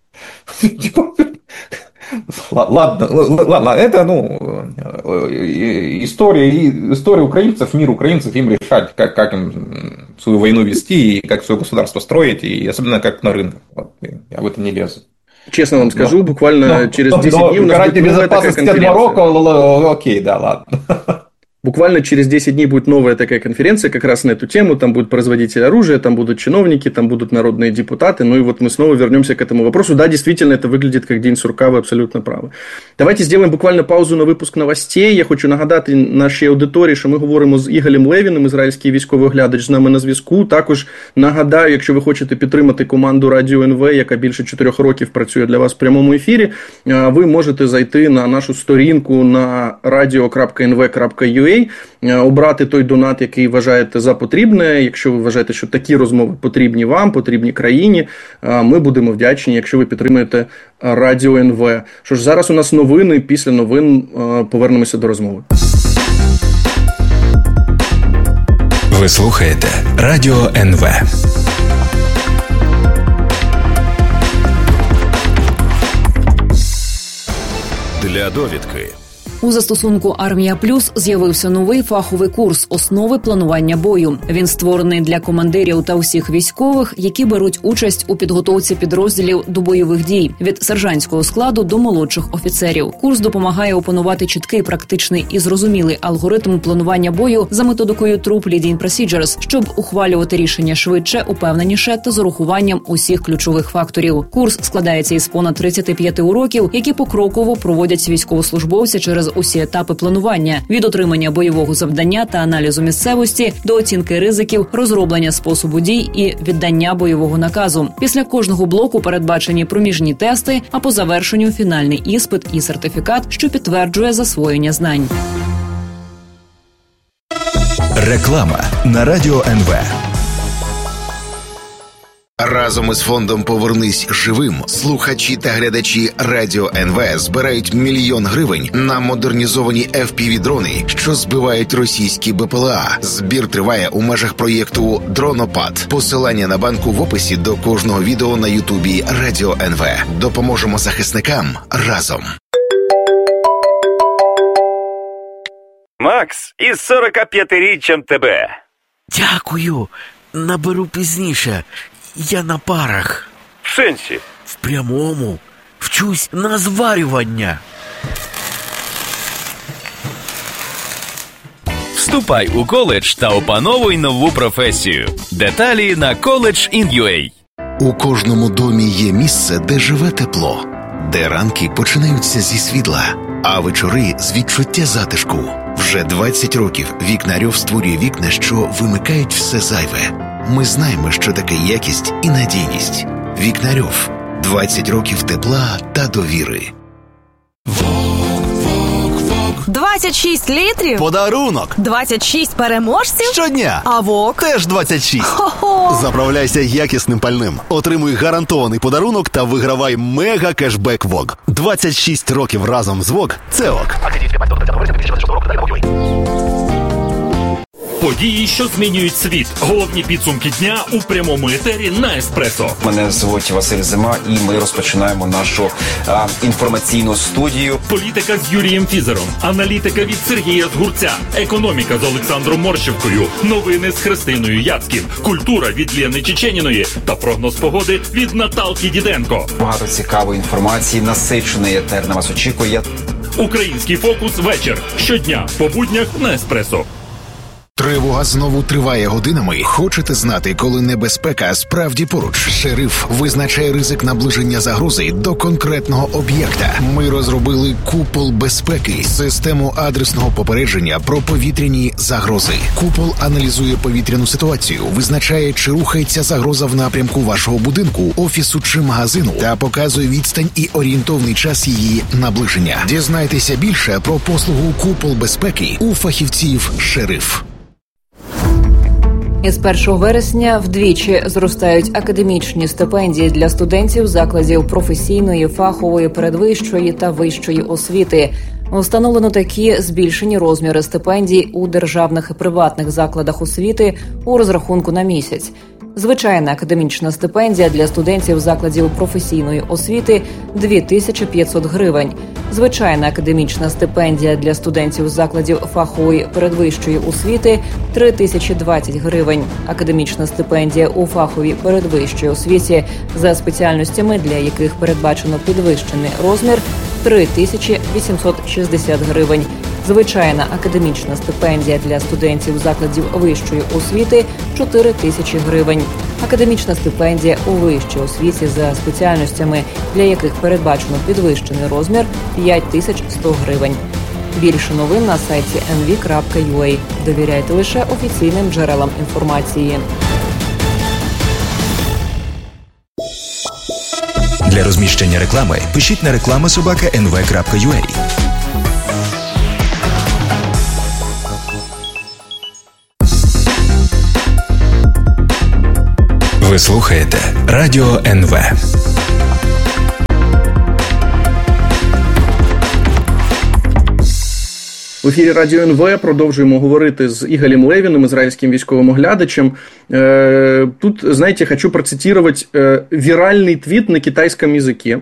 [SPEAKER 9] Ладно, ладно, это, ну, история, история украинцев, мир украинцев, им решать, как, как им свою войну вести, и как свое государство строить, и особенно как на рынках. Вот, я в это не лезу.
[SPEAKER 8] Честно вам скажу, но, буквально но, через десять но, дней у нас
[SPEAKER 9] гарантия безопасности от Марокко, окей, да, ладно.
[SPEAKER 8] Буквально через десять дней будет новая такая конференция как раз на эту тему. Там будут производители оружия, там будут чиновники, там будут народные депутаты. Ну и вот мы снова вернемся к этому вопросу. Да, действительно, это выглядит как день сурка, вы абсолютно правы. Давайте зробимо буквально паузу на випуск новостей. Я хочу нагадати нашій аудиторії, що ми говоримо з Ігалем Левіним, ізраїльський військовий оглядач, з нами на зв'язку. Також нагадаю, якщо ви хочете підтримати команду Радіо ен ве, яка більше чотирьох років працює для вас в прямому ефірі, ви можете зайти на нашу сторінку на radio крапка ен ве крапка ю а, обрати той донат, який вважаєте за потрібне. Якщо ви вважаєте, що такі розмови потрібні вам, потрібні країні, ми будемо вдячні, якщо ви підтримуєте Радіо ен ве. Що ж, зараз у нас новини, після новин повернемося до розмови.
[SPEAKER 4] Ви слухаєте Радіо ен ве.
[SPEAKER 2] Для довідки.
[SPEAKER 1] У застосунку «Армія Плюс» з'явився новий фаховий курс «Основи планування бою». Він створений для командирів та усіх військових, які беруть участь у підготовці підрозділів до бойових дій – від сержантського складу до молодших офіцерів. Курс допомагає опанувати чіткий, практичний і зрозумілий алгоритм планування бою за методикою Troop Leading Procedures, щоб ухвалювати рішення швидше, упевненіше та з урахуванням усіх ключових факторів. Курс складається із понад тридцяти п'яти уроків, які покроково проводять військовослужбовці через усі етапи планування – від отримання бойового завдання та аналізу місцевості до оцінки ризиків, розроблення способу дій і віддання бойового наказу. Після кожного блоку передбачені проміжні тести, а по завершенню фінальний іспит і сертифікат, що підтверджує засвоєння знань.
[SPEAKER 4] Реклама на Радіо ен ве.
[SPEAKER 3] Разом із фондом «Повернись живим» слухачі та глядачі Радіо ен ве збирають мільйон гривень на модернізовані еф пі ві-дрони, що збивають російські бе пе ел а. Збір триває у межах проєкту «Дронопад». Посилання на банку в описі до кожного відео на Ютубі Радіо ен ве. Допоможемо захисникам разом.
[SPEAKER 10] Макс, із сорокап'ятиріччям тебе.
[SPEAKER 11] Дякую. Наберу пізніше. Я на парах.
[SPEAKER 10] В сенсі?
[SPEAKER 11] В прямому. Вчусь на зварювання.
[SPEAKER 12] Вступай у коледж та опановуй нову професію. Деталі на коледж точка ін ю ей.
[SPEAKER 3] У кожному домі є місце, де живе тепло, де ранки починаються зі світла, а вечори з відчуття затишку. Вже двадцять років Вікнарьов створює вікна, що вимикають все зайве. Ми знаємо, що таке якість і надійність. Вікнарьов. двадцять років тепла та довіри.
[SPEAKER 13] двадцять шість літрів?
[SPEAKER 14] Подарунок!
[SPEAKER 13] двадцять шість переможців?
[SPEAKER 14] Щодня!
[SPEAKER 13] А ВОК?
[SPEAKER 14] Теж двадцять шість.
[SPEAKER 13] Хо-хо!
[SPEAKER 14] Заправляйся якісним пальним. Отримуй гарантований подарунок та вигравай мега-кешбек ВОК. двадцять шість років разом з ВОК – це ок.
[SPEAKER 15] Події, що змінюють світ. Головні підсумки дня у прямому етері на Еспресо.
[SPEAKER 16] Мене звуть Василь Зима, і ми розпочинаємо нашу а, інформаційну студію.
[SPEAKER 15] Політика з Юрієм Фізером, аналітика від Сергія Згурця, економіка з Олександром Морщевкою, новини з Христиною Яцькін, культура від Лєни Чеченіної та прогноз погоди від Наталки Діденко.
[SPEAKER 16] Багато цікавої інформації, насичений етер на вас очікує.
[SPEAKER 15] Український фокус вечір. Щодня по буднях на Еспресо.
[SPEAKER 3] Тривога знову триває годинами. Хочете знати, коли небезпека справді поруч? Шериф визначає ризик наближення загрози до конкретного об'єкта. Ми розробили «Купол безпеки» – систему адресного попередження про повітряні загрози. «Купол» аналізує повітряну ситуацію, визначає, чи рухається загроза в напрямку вашого будинку, офісу чи магазину, та показує відстань і орієнтовний час її наближення. Дізнайтеся більше про послугу «Купол безпеки» у фахівців «Шериф».
[SPEAKER 1] Із першого вересня вдвічі зростають академічні стипендії для студентів закладів професійної, фахової, передвищої та вищої освіти. Встановлено такі збільшені розміри стипендій у державних і приватних закладах освіти у розрахунку на місяць. Звичайна академічна стипендія для студентів закладів професійної освіти – дві тисячі п'ятсот гривень. Звичайна академічна стипендія для студентів закладів фахової передвищої освіти – три тисячі двадцять гривень. Академічна стипендія у фаховій передвищій освіті за спеціальностями, для яких передбачено підвищений розмір – три тисячі вісімсот шістдесят гривень. Звичайна академічна стипендія для студентів закладів вищої освіти – чотири тисячі гривень. Академічна стипендія у вищій освіті за спеціальностями, для яких передбачено підвищений розмір – п'ять тисяч сто гривень. Більше новин на сайті ен ві крапка ю а. Довіряйте лише офіційним джерелам інформації.
[SPEAKER 4] Для розміщення реклами пишіть на реклама собака ен ве крапка ю а. Ви слухаєте Радіо ен ве.
[SPEAKER 8] В ефірі Радіо ен ве продовжуємо говорити з Ігалем Левіним, израильским військовым оглядачем. Тут, знаете, хочу процитировать виральный твит на китайском языке.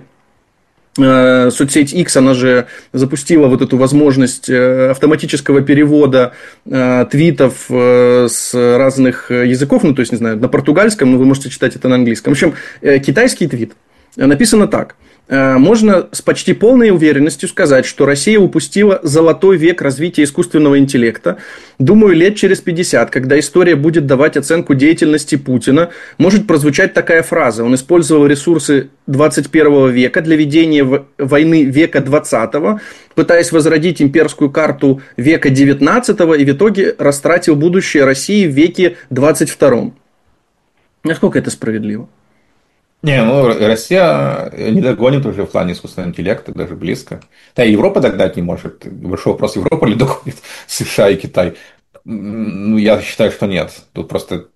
[SPEAKER 8] Соцсеть X, она же запустила вот эту возможность автоматического перевода твитов с разных языков, ну, то есть, не знаю, на португальском, но вы можете читать это на английском. В общем, китайский твит написано так. Можно с почти полной уверенностью сказать, что Россия упустила золотой век развития искусственного интеллекта. Думаю, лет через пятьдесят, когда история будет давать оценку деятельности Путина, может прозвучать такая фраза. Он использовал ресурсы двадцать первого века для ведения войны века двадцатого, пытаясь возродить имперскую карту века девятнадцатого, и в итоге растратил будущее России в веке двадцать втором. Насколько это справедливо?
[SPEAKER 9] Не, ну, Россия не догонит уже в плане искусственного интеллекта, даже близко. Да, и Европа догнать не может. Большой вопрос, Европа ли догонит США и Китай? Ну, я считаю, что нет. Тут просто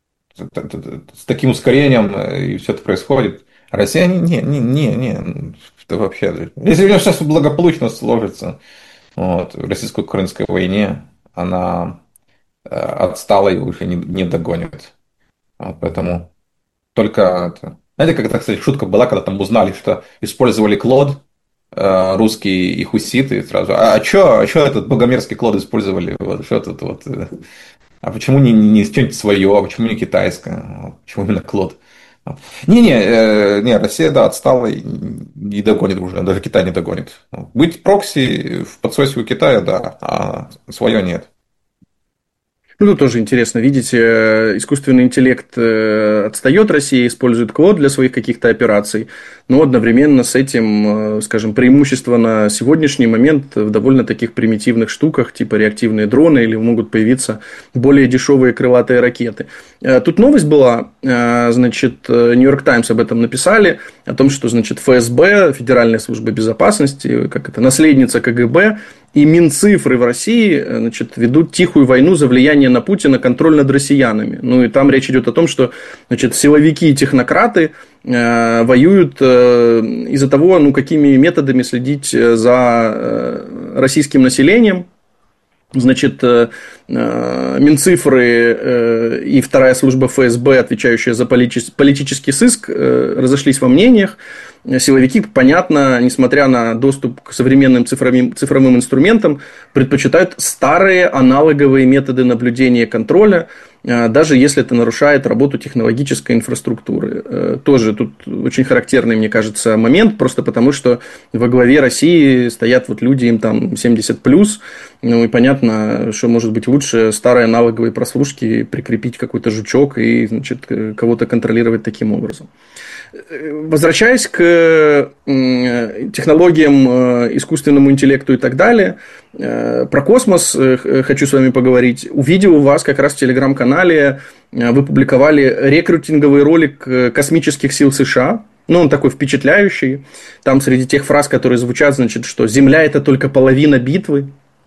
[SPEAKER 9] с таким ускорением и все это происходит. Россия не, не, не, не, это вообще... Если у нее сейчас благополучно сложится, вот, в российско-украинской войне, она отстала и уже не, не догонит. Вот, поэтому только это... Знаете, как это, кстати, шутка была, когда там узнали, что использовали Клод, э, русские и хуситы, сразу. А, а что а чё этот богомерзкий Клод использовали? Вот, что тут вот, э, а почему не, не, не что-нибудь свое, а почему не китайское? Почему именно Клод? Не-не, э, не, Россия, да, отстала и не догонит уже, даже Китай не догонит. Быть прокси в подсосе у Китая, да, а свое нет.
[SPEAKER 8] Ну, тут тоже интересно, видите, искусственный интеллект отстает, Россия использует Клод для своих каких-то операций, но одновременно с этим, скажем, преимущество на сегодняшний момент в довольно таких примитивных штуках, типа реактивные дроны, или могут появиться более дешевые крылатые ракеты. Тут новость была, значит, Нью-Йорк Таймс об этом написали, о том, что, значит, эф эс бэ, Федеральная служба безопасности, как это, наследница ка гэ бэ, и Минцифры в России, значит, ведут тихую войну за влияние на Путина, контроль над россиянами. Ну, и там речь идет о том, что, значит, силовики и технократы э, воюют э, из-за того, ну, какими методами следить за э, российским населением. Значит, Минцифры и вторая служба эф эс бэ, отвечающая за политический сыск, разошлись во мнениях. Силовики, понятно, несмотря на доступ к современным цифровым, цифровым инструментам, предпочитают старые аналоговые методы наблюдения и контроля, даже если это нарушает работу технологической инфраструктуры. Тоже тут очень характерный, мне кажется, момент, просто потому что во главе России стоят вот люди, им там семьдесят плюс, ну и понятно, что может быть лучше старые аналоговые прослушки прикрепить какой-то жучок и, значит, кого-то контролировать таким образом. Возвращаясь к технологиям, искусственному интеллекту и так далее, про космос хочу с вами поговорить. Увидел у вас как раз в телеграм-канале, вы публиковали рекрутинговый ролик космических сил США. Ну, он такой впечатляющий. Там среди тех фраз, которые звучат, значит, что «Земля – это только половина битвы».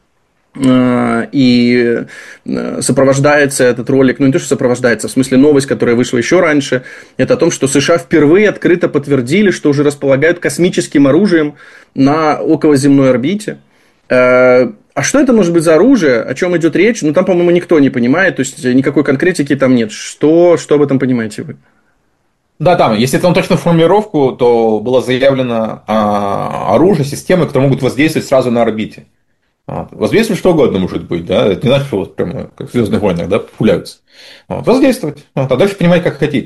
[SPEAKER 8] И сопровождается этот ролик, ну не то, что сопровождается, в смысле новость, которая вышла еще раньше, это о том, что США впервые открыто подтвердили, что уже располагают космическим оружием на околоземной орбите. А что это может быть за оружие, о чем идет речь? Ну там, по-моему, никто не понимает, то есть никакой конкретики там нет. Что, что об этом понимаете вы?
[SPEAKER 9] Да, там, если там точную формулировку, то было заявлено а, оружие, системы, которые могут воздействовать сразу на орбите. Вот. Воздействовать что угодно может быть, да, это не значит, что вот прямо как в «Звездных войнах», да, пуляются. Вот. Воздействовать, вот. А дальше понимать, как хотите.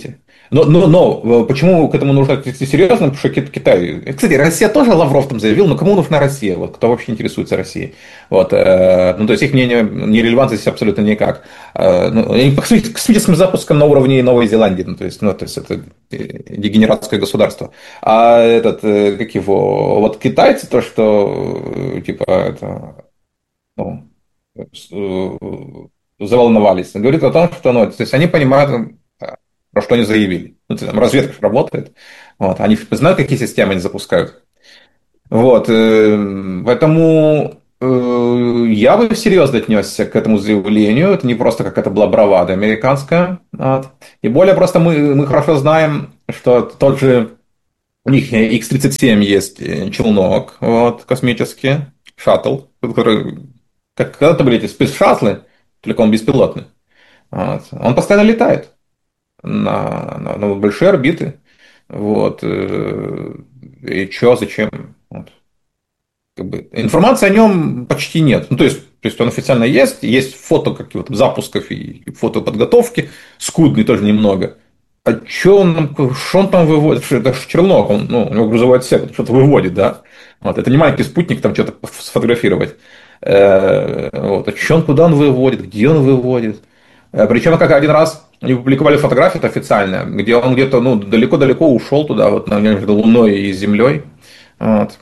[SPEAKER 9] Но, но, но почему к этому нужно отнести серьезно? Потому что Китай... Кстати, Россия тоже, Лавров там заявил, но кому нужна Россия? Вот, кто вообще интересуется Россией? Вот, э, ну, то есть их мнение нерелевантно здесь абсолютно никак. Э, ну, по космическим запускам на уровне Новой Зеландии, ну, то есть, ну, то есть это дегенератское государство. А этот, как его, вот китайцы, то, что типа это, ну, заволновались, говорит о том, что, ну, то есть они понимают, про что они заявили. Ну, там разведка работает. Вот. Они знают, какие системы они запускают. Вот. Поэтому я бы серьезно отнесся к этому заявлению. Это не просто какая-то была бравада американская. Вот. И более просто мы, мы хорошо знаем, что тот же у них икс тридцать семь есть челнок вот, космический, шаттл, который, как когда-то были эти спецшаттлы, только он беспилотный. Вот. Он постоянно летает на, на, на большие орбиты. Вот. И что, зачем? Вот. Как бы, информации о нем почти нет. Ну, то есть, то есть он официально есть, есть фото каких-то запусков и фото подготовки, скудный тоже немного. А что он, что он там выводит? Это же челнок, он, ну, у него грузовой отсек, что-то выводит, да? Вот. Это не маленький спутник, там что-то сфотографировать. Вот. А что он, куда он выводит, где он выводит? Причем, как один раз они публиковали фотографию официально, где он где-то ну, далеко-далеко ушел туда, вот, между Луной и Землей. Вот.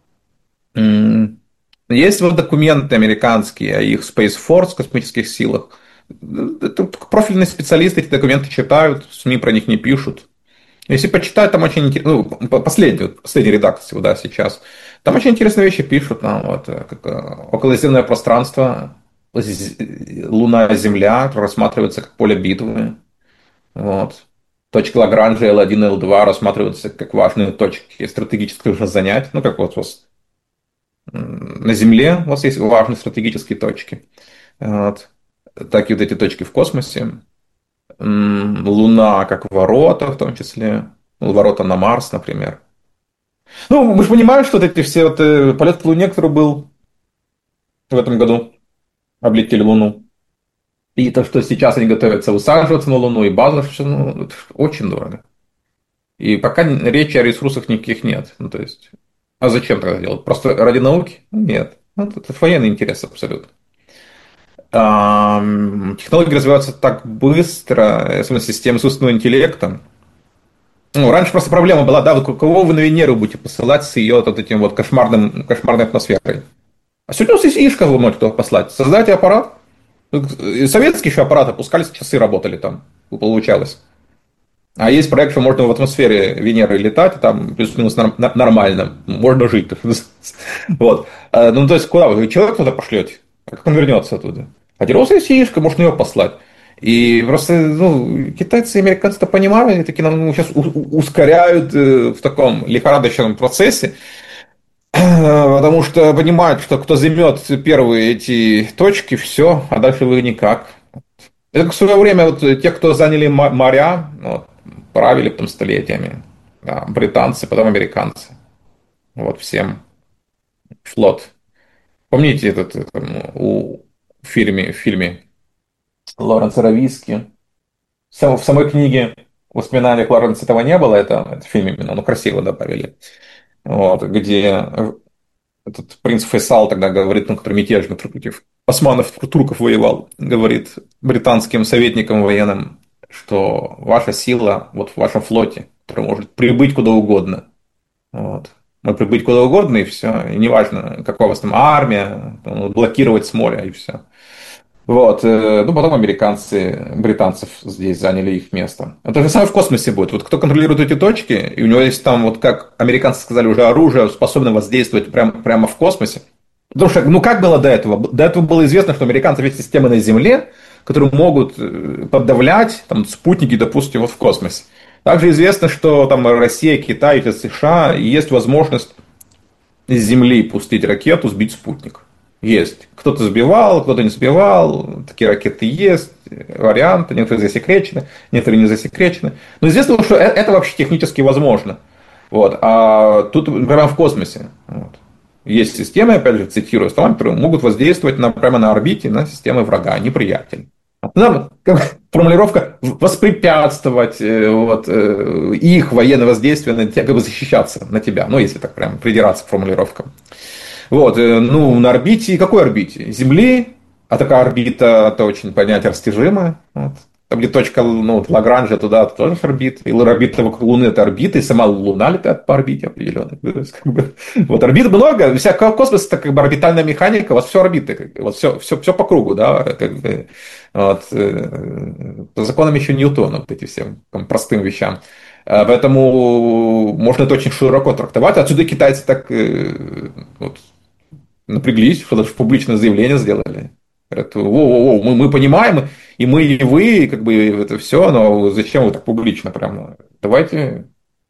[SPEAKER 9] Есть вот документы американские о их Space Force, космических силах. Это профильные специалисты эти документы читают, СМИ про них не пишут. Если почитать, там очень интересно, ну, последней, последней редакции, да, сейчас, там очень интересные вещи пишут, там, вот, как околоземное пространство, Луна и Земля рассматриваются как поле битвы. Вот. Точки Лагранжа эл один и эл два рассматриваются как важные точки стратегических занятий. Ну, как вот у вас на Земле у вас есть важные стратегические точки. Вот. Так и вот эти точки в космосе. Луна как ворота, в том числе. Ворота на Марс, например. Ну, мы же понимаем, что вот эти все вот, полет к Луне, который был в этом году, облетели Луну. И то, что сейчас они готовятся высаживаться на Луну, и база, ну, это очень дорого. И пока речи о ресурсах никаких нет. Ну, то есть, а зачем тогда делать? Просто ради науки? Нет. Ну, это военный интерес абсолютно. Технологии развиваются так быстро, особенно системы искусственного интеллекта. Ну, раньше просто проблема была, да, вы кого вы на Венеру будете посылать с ее вот этим вот кошмарным, кошмарной атмосферой. А сегодня у нас есть ишка, вы можете туда послать. Создайте аппарат. Советские еще аппараты пускались, часы работали там, получалось. А есть проект, что можно в атмосфере Венеры летать, и там плюс-минус нормально, можно жить. Вот. Ну, то есть, куда вы человека туда пошлете? Как он вернется оттуда? А теперь у вас есть ишка, можно ее послать. И просто ну, китайцы и американцы-то понимают, и такие ну, сейчас ускоряют в таком лихорадочном процессе, потому что понимают, что кто займет первые эти точки, все, а дальше вы никак. Это как в свое время вот, те, кто заняли моря, вот, правили потом столетиями. Да, британцы, потом американцы. Вот всем флот. Помните этот, этот у, в фильме, в фильме Лоренса Рависки? В самой книге в воспоминаниях Лоренса этого не было, это, это в фильме именно, ну красиво добавили. Вот, где этот принц Фейсал тогда говорит, ну, который мятежно против османов, турков воевал, говорит британским советникам военным, что ваша сила вот в вашем флоте, который может прибыть куда угодно. Вот. Может прибыть куда угодно, и все. И неважно, какая у вас там армия, блокировать с моря, и все. Вот. Ну, потом американцы, британцев здесь заняли их место. Это же самое в космосе будет. Вот кто контролирует эти точки, и у него есть там, вот как американцы сказали, уже оружие, способное воздействовать прямо, прямо в космосе. Потому что, ну, как было до этого? До этого было известно, что у американцев есть системы на Земле, которые могут подавлять там, спутники, допустим, вот в космосе. Также известно, что там Россия, Китай, США есть возможность с Земли пустить ракету, сбить спутник. Есть. Кто-то сбивал, кто-то не сбивал. Такие ракеты есть. Варианты. Некоторые засекречены, некоторые не засекречены. Но известно, что это вообще технически возможно. Вот. А тут прямо в космосе. Вот. Есть системы, опять же, цитирую словами, которые могут воздействовать на, прямо на орбите на системы врага, неприятеля. Нам формулировка воспрепятствовать вот, их военное воздействие на тебя, как бы защищаться на тебя, ну, если так прям придираться к формулировкам. Вот, ну, на орбите, какой орбите? Земли, а такая орбита, это очень понятие растяжимое. Вот. Там, где точка, ну, Лагранжа, туда тоже орбита. И орбита вокруг Луны – это орбита, и сама Луна летает по орбите определенной. Как бы, вот орбит много, вся космос – это как бы орбитальная механика, у вас все орбиты, как бы, вот все, все, все по кругу, да, как бы, вот, по законам еще Ньютона, вот эти всем там, простым вещам. Поэтому можно это очень широко трактовать. Отсюда китайцы так вот, напряглись, что даже публичное заявление сделали. Говорят, о-о-о, мы, мы понимаем, и мы, и вы, как бы это все, но зачем вы так публично прям? Давайте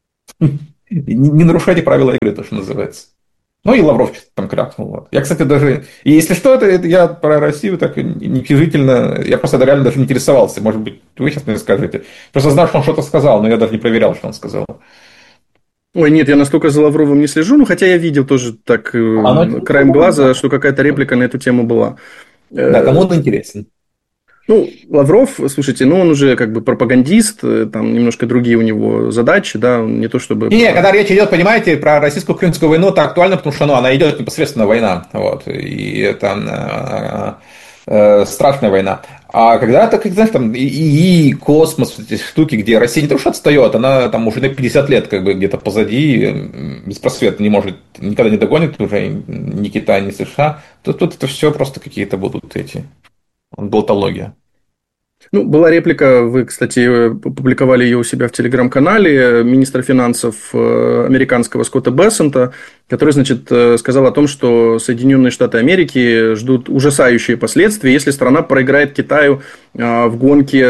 [SPEAKER 9] не нарушайте правила игры, то, что называется. Ну, и Лавров что-то там крякнул. Вот. Я, кстати, даже... И если что, это, это я про Россию так неутешительно... Я просто реально даже не интересовался. Может быть, вы сейчас мне скажете. Просто знал, что он что-то сказал, но я даже не проверял, что он сказал.
[SPEAKER 8] Ой, нет, я настолько за Лавровым не слежу, но хотя я видел тоже так Оно... краем глаза, что какая-то реплика на эту тему была.
[SPEAKER 9] Да, кому он интересен.
[SPEAKER 8] Ну, Лавров, слушайте, ну, он уже как бы пропагандист, там немножко другие у него задачи, да, не то чтобы...
[SPEAKER 9] Не, когда речь идет, понимаете, про российско-украинскую войну, это актуально, потому что ну, она идет непосредственно война, вот, и это э, э, страшная война. А когда это, как знаешь, там, и, и космос, эти штуки, где Россия не то что отстает, она там уже на пятьдесят лет как бы где-то позади, беспросветно не может, никогда не догонит уже ни Китай, ни США, то тут это все просто какие-то будут эти, болтология.
[SPEAKER 8] Ну, была реплика, вы, кстати, публиковали ее у себя в телеграм-канале, министра финансов американского Скотта Бессента, который, значит, сказал о том, что Соединенные Штаты Америки ждут ужасающие последствия, если страна проиграет Китаю в гонке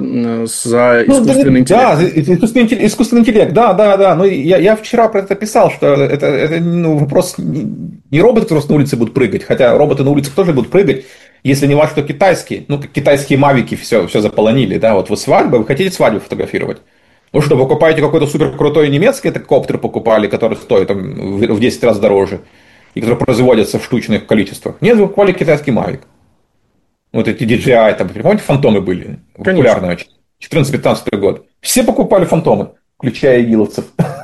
[SPEAKER 8] за искусственный
[SPEAKER 9] ну,
[SPEAKER 8] интеллект.
[SPEAKER 9] Да, искусственный интеллект, искусственный интеллект, да, да, да. Ну, я, я вчера про это писал, что это, это ну, вопрос не роботы, которые на улице будут прыгать, хотя роботы на улицах тоже будут прыгать. Если не ваш, то китайские. Ну, как китайские мавики все, все заполонили, да, вот вы свадьба, вы хотите свадьбу фотографировать. Ну что, вы покупаете какой-то супер крутой немецкий, это коптер покупали, который стоит там, в десять раз дороже, и который производится в штучных количествах. Нет, вы покупали китайский мавик. Вот эти ди джей ай, там, помните, фантомы были? Популярные очень. четырнадцатый-пятнадцатый год. Все покупали фантомы, включая игиловцев.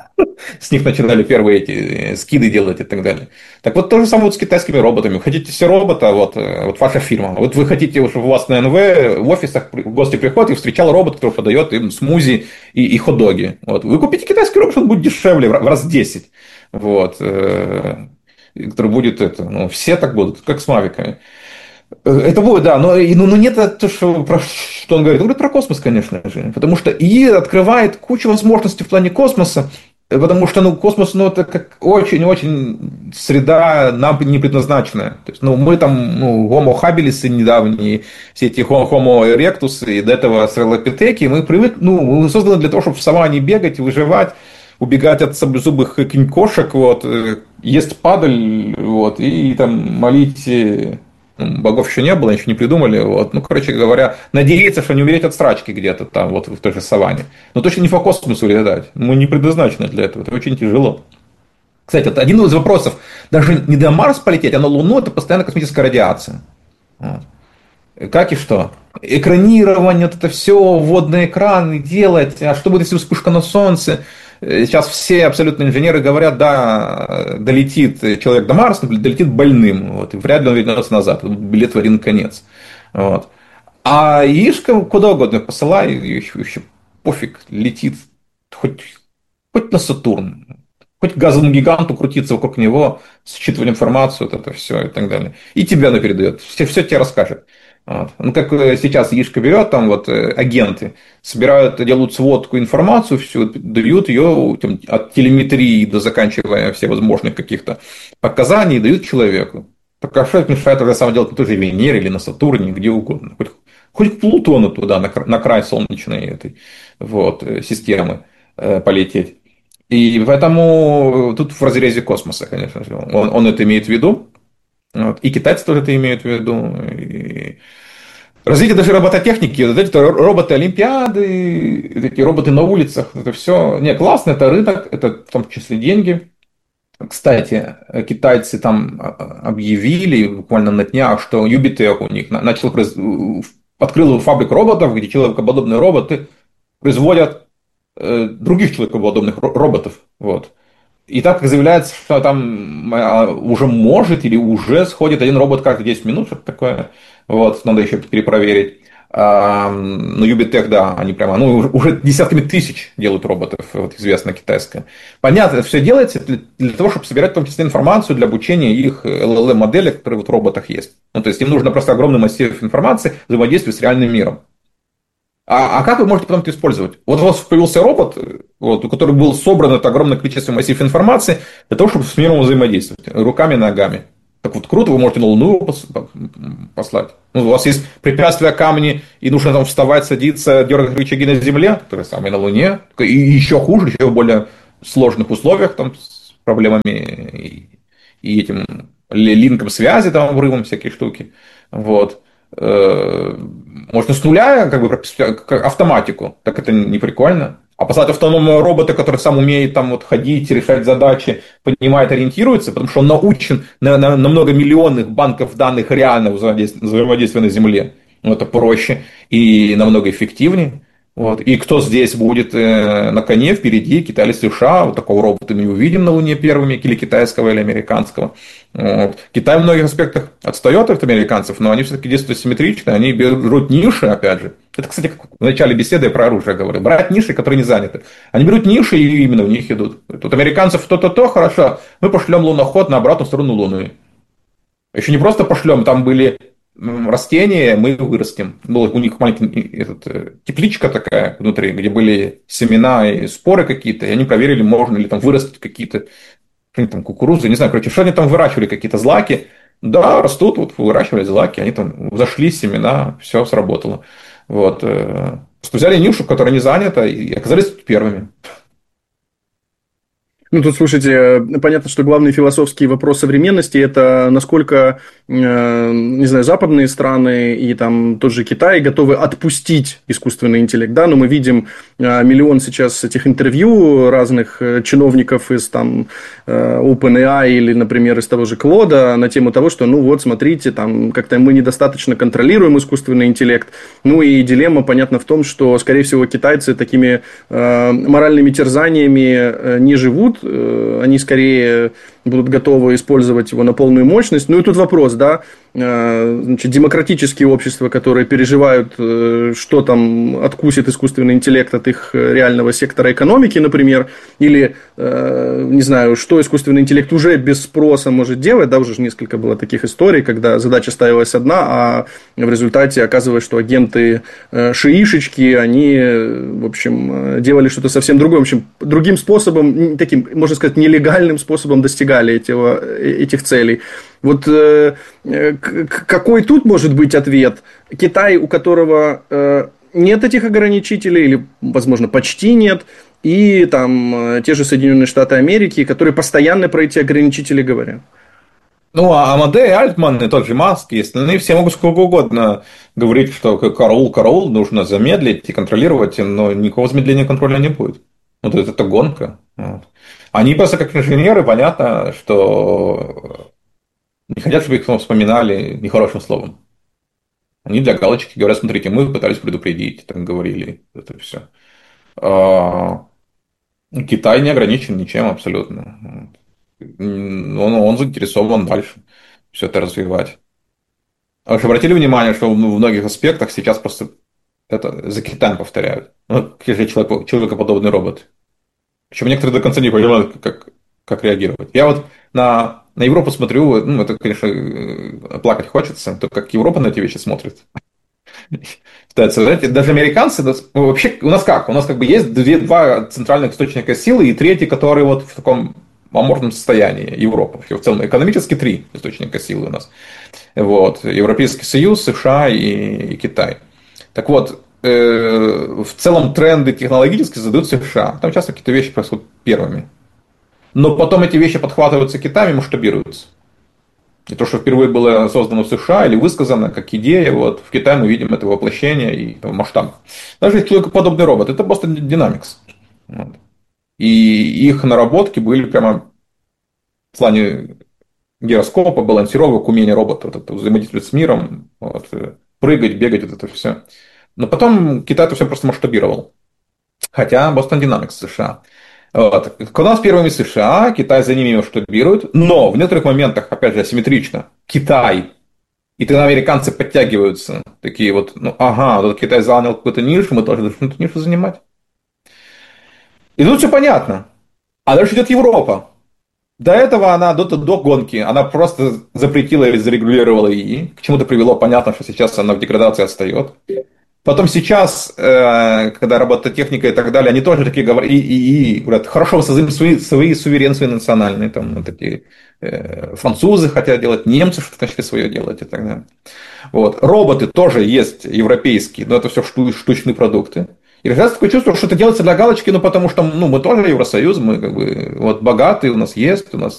[SPEAKER 9] С них начинали первые эти скиды делать и так далее. Так вот, то же самое вот с китайскими роботами. Хотите все робота, вот, вот ваша фирма. Вот вы хотите, чтобы у вас на эн вэ в офисах в гости приходит и встречал робот, который подает им смузи и, и хот-доги. Вот. Вы купите китайский робот, он будет дешевле в раз десять. Вот. Который будет это. Ну, все так будут, как с мавиками. Это будет, да, но, ну, но нет то, что, про, что он говорит. Он говорит про космос, конечно же. Потому что и открывает кучу возможностей в плане космоса. Потому что ну, космос ну, это как очень-очень среда нам не предназначенная. То есть, ну, мы там ну, Homo habilis недавние, все эти Homo erectus и до этого Australopithecus, мы привыкли, ну, мы созданы для того, чтобы в саванне бегать, выживать, убегать от саблезубых кошек, вот, есть падаль, вот, и там молить. Богов еще не было, еще не придумали. Вот. Ну, короче говоря, надеяться, что не умереть от срачки где-то там, вот в той же саванне. Но точно не по космосу летать. Мы не предназначены для этого. Это очень тяжело. Кстати, вот один из вопросов. Даже не до Марса полететь, а на Луну – это постоянно космическая радиация. Вот. Как и что? Экранирование, вот это все, водные экраны делать. А что будет, если вспышка на Солнце? Сейчас все абсолютно инженеры говорят, да, долетит человек до Марса, долетит больным, вот, и вряд ли он вернется назад, билет в один конец. Вот. А яишка куда угодно посылай, еще, еще пофиг, летит хоть, хоть на Сатурн, хоть газовому гиганту крутиться вокруг него, считывать информацию, вот это все и так далее. И тебе она передает, все, все тебе расскажет. Вот. Ну, как сейчас яишка берет, там вот агенты собирают, делают сводку информацию, всю, дают ее там, от телеметрии до заканчивая всевозможных каких-то показаний, дают человеку. Так а что это мешает уже сам делать на той же Венере или на Сатурне, где угодно. Хоть, хоть к Плутону туда, на, на край солнечной этой вот, системы э, полететь. И поэтому тут в разрезе космоса, конечно же, он, он это имеет в виду. Вот. И китайцы тоже это имеют в виду. И развитие даже робототехники, вот эти роботы-олимпиады, эти роботы на улицах, это все. Не, классно, это рынок, это в том числе деньги. Кстати, китайцы там объявили буквально на днях, что Юбитек у них начал открыл фабрику роботов, где человекоподобные роботы производят э, других человекоподобных роботов. Вот. И так как заявляется, что там уже может или уже сходит один робот каждые десять минут, что-то такое. Вот, надо еще перепроверить. А, но Юбитех, да, они прямо, ну, уже десятками тысяч делают роботов, вот, известно китайское. Понятно, это все делается для, для того, чтобы собирать в том числе информацию для обучения их эл эл эм-моделей, которые вот в роботах есть. Ну, то есть им нужно просто огромный массив информации, взаимодействия с реальным миром. А, а как вы можете потом это использовать? Вот у вас появился робот, вот, у которого был собран это огромное количество массив информации для того, чтобы с миром взаимодействовать руками и ногами. Так вот, круто, вы можете на Луну послать. Ну, у вас есть препятствия, камни, и нужно там вставать, садиться, дергать рычаги на Земле, которые самые на Луне. И еще хуже, еще в более сложных условиях, там, с проблемами и, и этим линком связи, там, обрывом, всякие штуки. Вот. Можно с нуля как бы автоматику, так это не прикольно. А послать автономного робота, который сам умеет там вот ходить, решать задачи, понимает, ориентируется, потому что он научен на, на, на много миллионных банков данных реального взаимодействия, взаимодействия на Земле. Ну, это проще и намного эффективнее. Вот. И кто здесь будет э, на коне впереди, Китай или США, вот такого робота мы увидим на Луне первыми, или китайского, или американского. Вот. Китай в многих аспектах отстает от американцев, но они все-таки действуют симметрично, они берут ниши, опять же. Это, кстати, как в начале беседы я про оружие говорил. Брать ниши, которые не заняты. Они берут ниши и именно в них идут. Тут американцев то-то-то, хорошо, мы пошлем луноход на обратную сторону Луны. Еще не просто пошлем, там были растения, мы вырастим. Была у них маленькая этот, тепличка такая внутри, где были семена и споры какие-то, и они проверили, можно ли там вырастить какие-то там кукурузы, не знаю, короче, что они там выращивали, какие-то злаки. Да, растут, вот выращивали злаки, они там взошли, семена, все сработало. Вот. Просто взяли нишу, которая не занята, и оказались первыми.
[SPEAKER 8] Ну, тут, слушайте, понятно, что главный философский вопрос современности – это насколько, не знаю, западные страны и там тот же Китай готовы отпустить искусственный интеллект, да, но мы видим миллион сейчас этих интервью разных чиновников из там OpenAI или, например, из того же Клода на тему того, что, ну, вот, смотрите, там как-то мы недостаточно контролируем искусственный интеллект, ну, и дилемма, понятно, в том, что, скорее всего, китайцы такими моральными терзаниями не живут, они скорее будут готовы использовать его на полную мощность. Ну и тут вопрос, да, значит, демократические общества, которые переживают, что там откусит искусственный интеллект от их реального сектора экономики, например, или, не знаю, что искусственный интеллект уже без спроса может делать, да, уже несколько было таких историй, когда задача ставилась одна, а в результате оказывается, что агенты шиишечки, они, в общем, делали что-то совсем другое, в общем, другим способом, таким, можно сказать, нелегальным способом достигали этого, этих целей. Вот э, какой тут может быть ответ? Китай, у которого э, нет этих ограничителей, или, возможно, почти нет, и там э, те же Соединенные Штаты Америки, которые постоянно про эти ограничители говорят.
[SPEAKER 9] Ну, а Амадей, Альтман и тот же Маск, и остальные все могут сколько угодно говорить, что караул, караул, нужно замедлить и контролировать, но никакого замедления контроля не будет. Вот это, это гонка. Вот. Они просто как инженеры, понятно, что не хотят, чтобы их вспоминали нехорошим словом. Они для галочки говорят, смотрите, мы пытались предупредить, там говорили, это все. А Китай не ограничен ничем абсолютно. Он, он заинтересован дальше все это развивать. А вы обратили внимание, что в многих аспектах сейчас просто это за Китаем повторяют. Ну, человек, человекоподобный робот. Причем некоторые до конца не понимают, как, как реагировать. Я вот на, на Европу смотрю, ну, это, конечно, плакать хочется, то как Европа на эти вещи смотрит. Знаете, даже американцы, вообще у нас как? У нас как бы есть две, два центральных источника силы, и третий, который вот в таком аморфном состоянии, Европа. В целом, экономически три источника силы у нас. Вот. Европейский Союз, США и, и Китай. Так вот, в целом тренды технологические задают США. Там часто какие-то вещи происходят первыми. Но потом эти вещи подхватываются Китаем и масштабируются. И то, что впервые было создано в США или высказано как идея, вот, в Китае мы видим это воплощение и масштаб. Даже человекоподобный робот, это просто Dynamics. Вот. И их наработки были прямо в плане гироскопа, балансировок, умения робота вот, взаимодействовать с миром, вот, прыгать, бегать, вот это все. Но потом Китай это все просто масштабировал. Хотя Boston Dynamics США. Вот. Когда у нас первыми США, Китай за ними масштабирует, но в некоторых моментах, опять же, асимметрично. Китай и тогда американцы подтягиваются. Такие вот, ну ага, вот Китай занял какую-то нишу, мы тоже должны эту нишу занимать. И тут все понятно. А дальше идет Европа. До этого она, до, до гонки, она просто запретила или зарегулировала ИИ. К чему-то привело, понятно, что сейчас она в деградации отстает. Потом сейчас, э, когда робототехника и так далее, они тоже такие говорят, и, и, и говорят, хорошо, мы создаем свои, свои суверенства национальные, там, вот такие, э, французы хотят делать, немцы что-то начали свое делать и так далее. Вот. Роботы тоже есть европейские, но это все штучные продукты. И как раз такое чувство, что это делается для галочки, ну, потому что ну, мы тоже Евросоюз, мы как бы вот богатые, у нас есть, у нас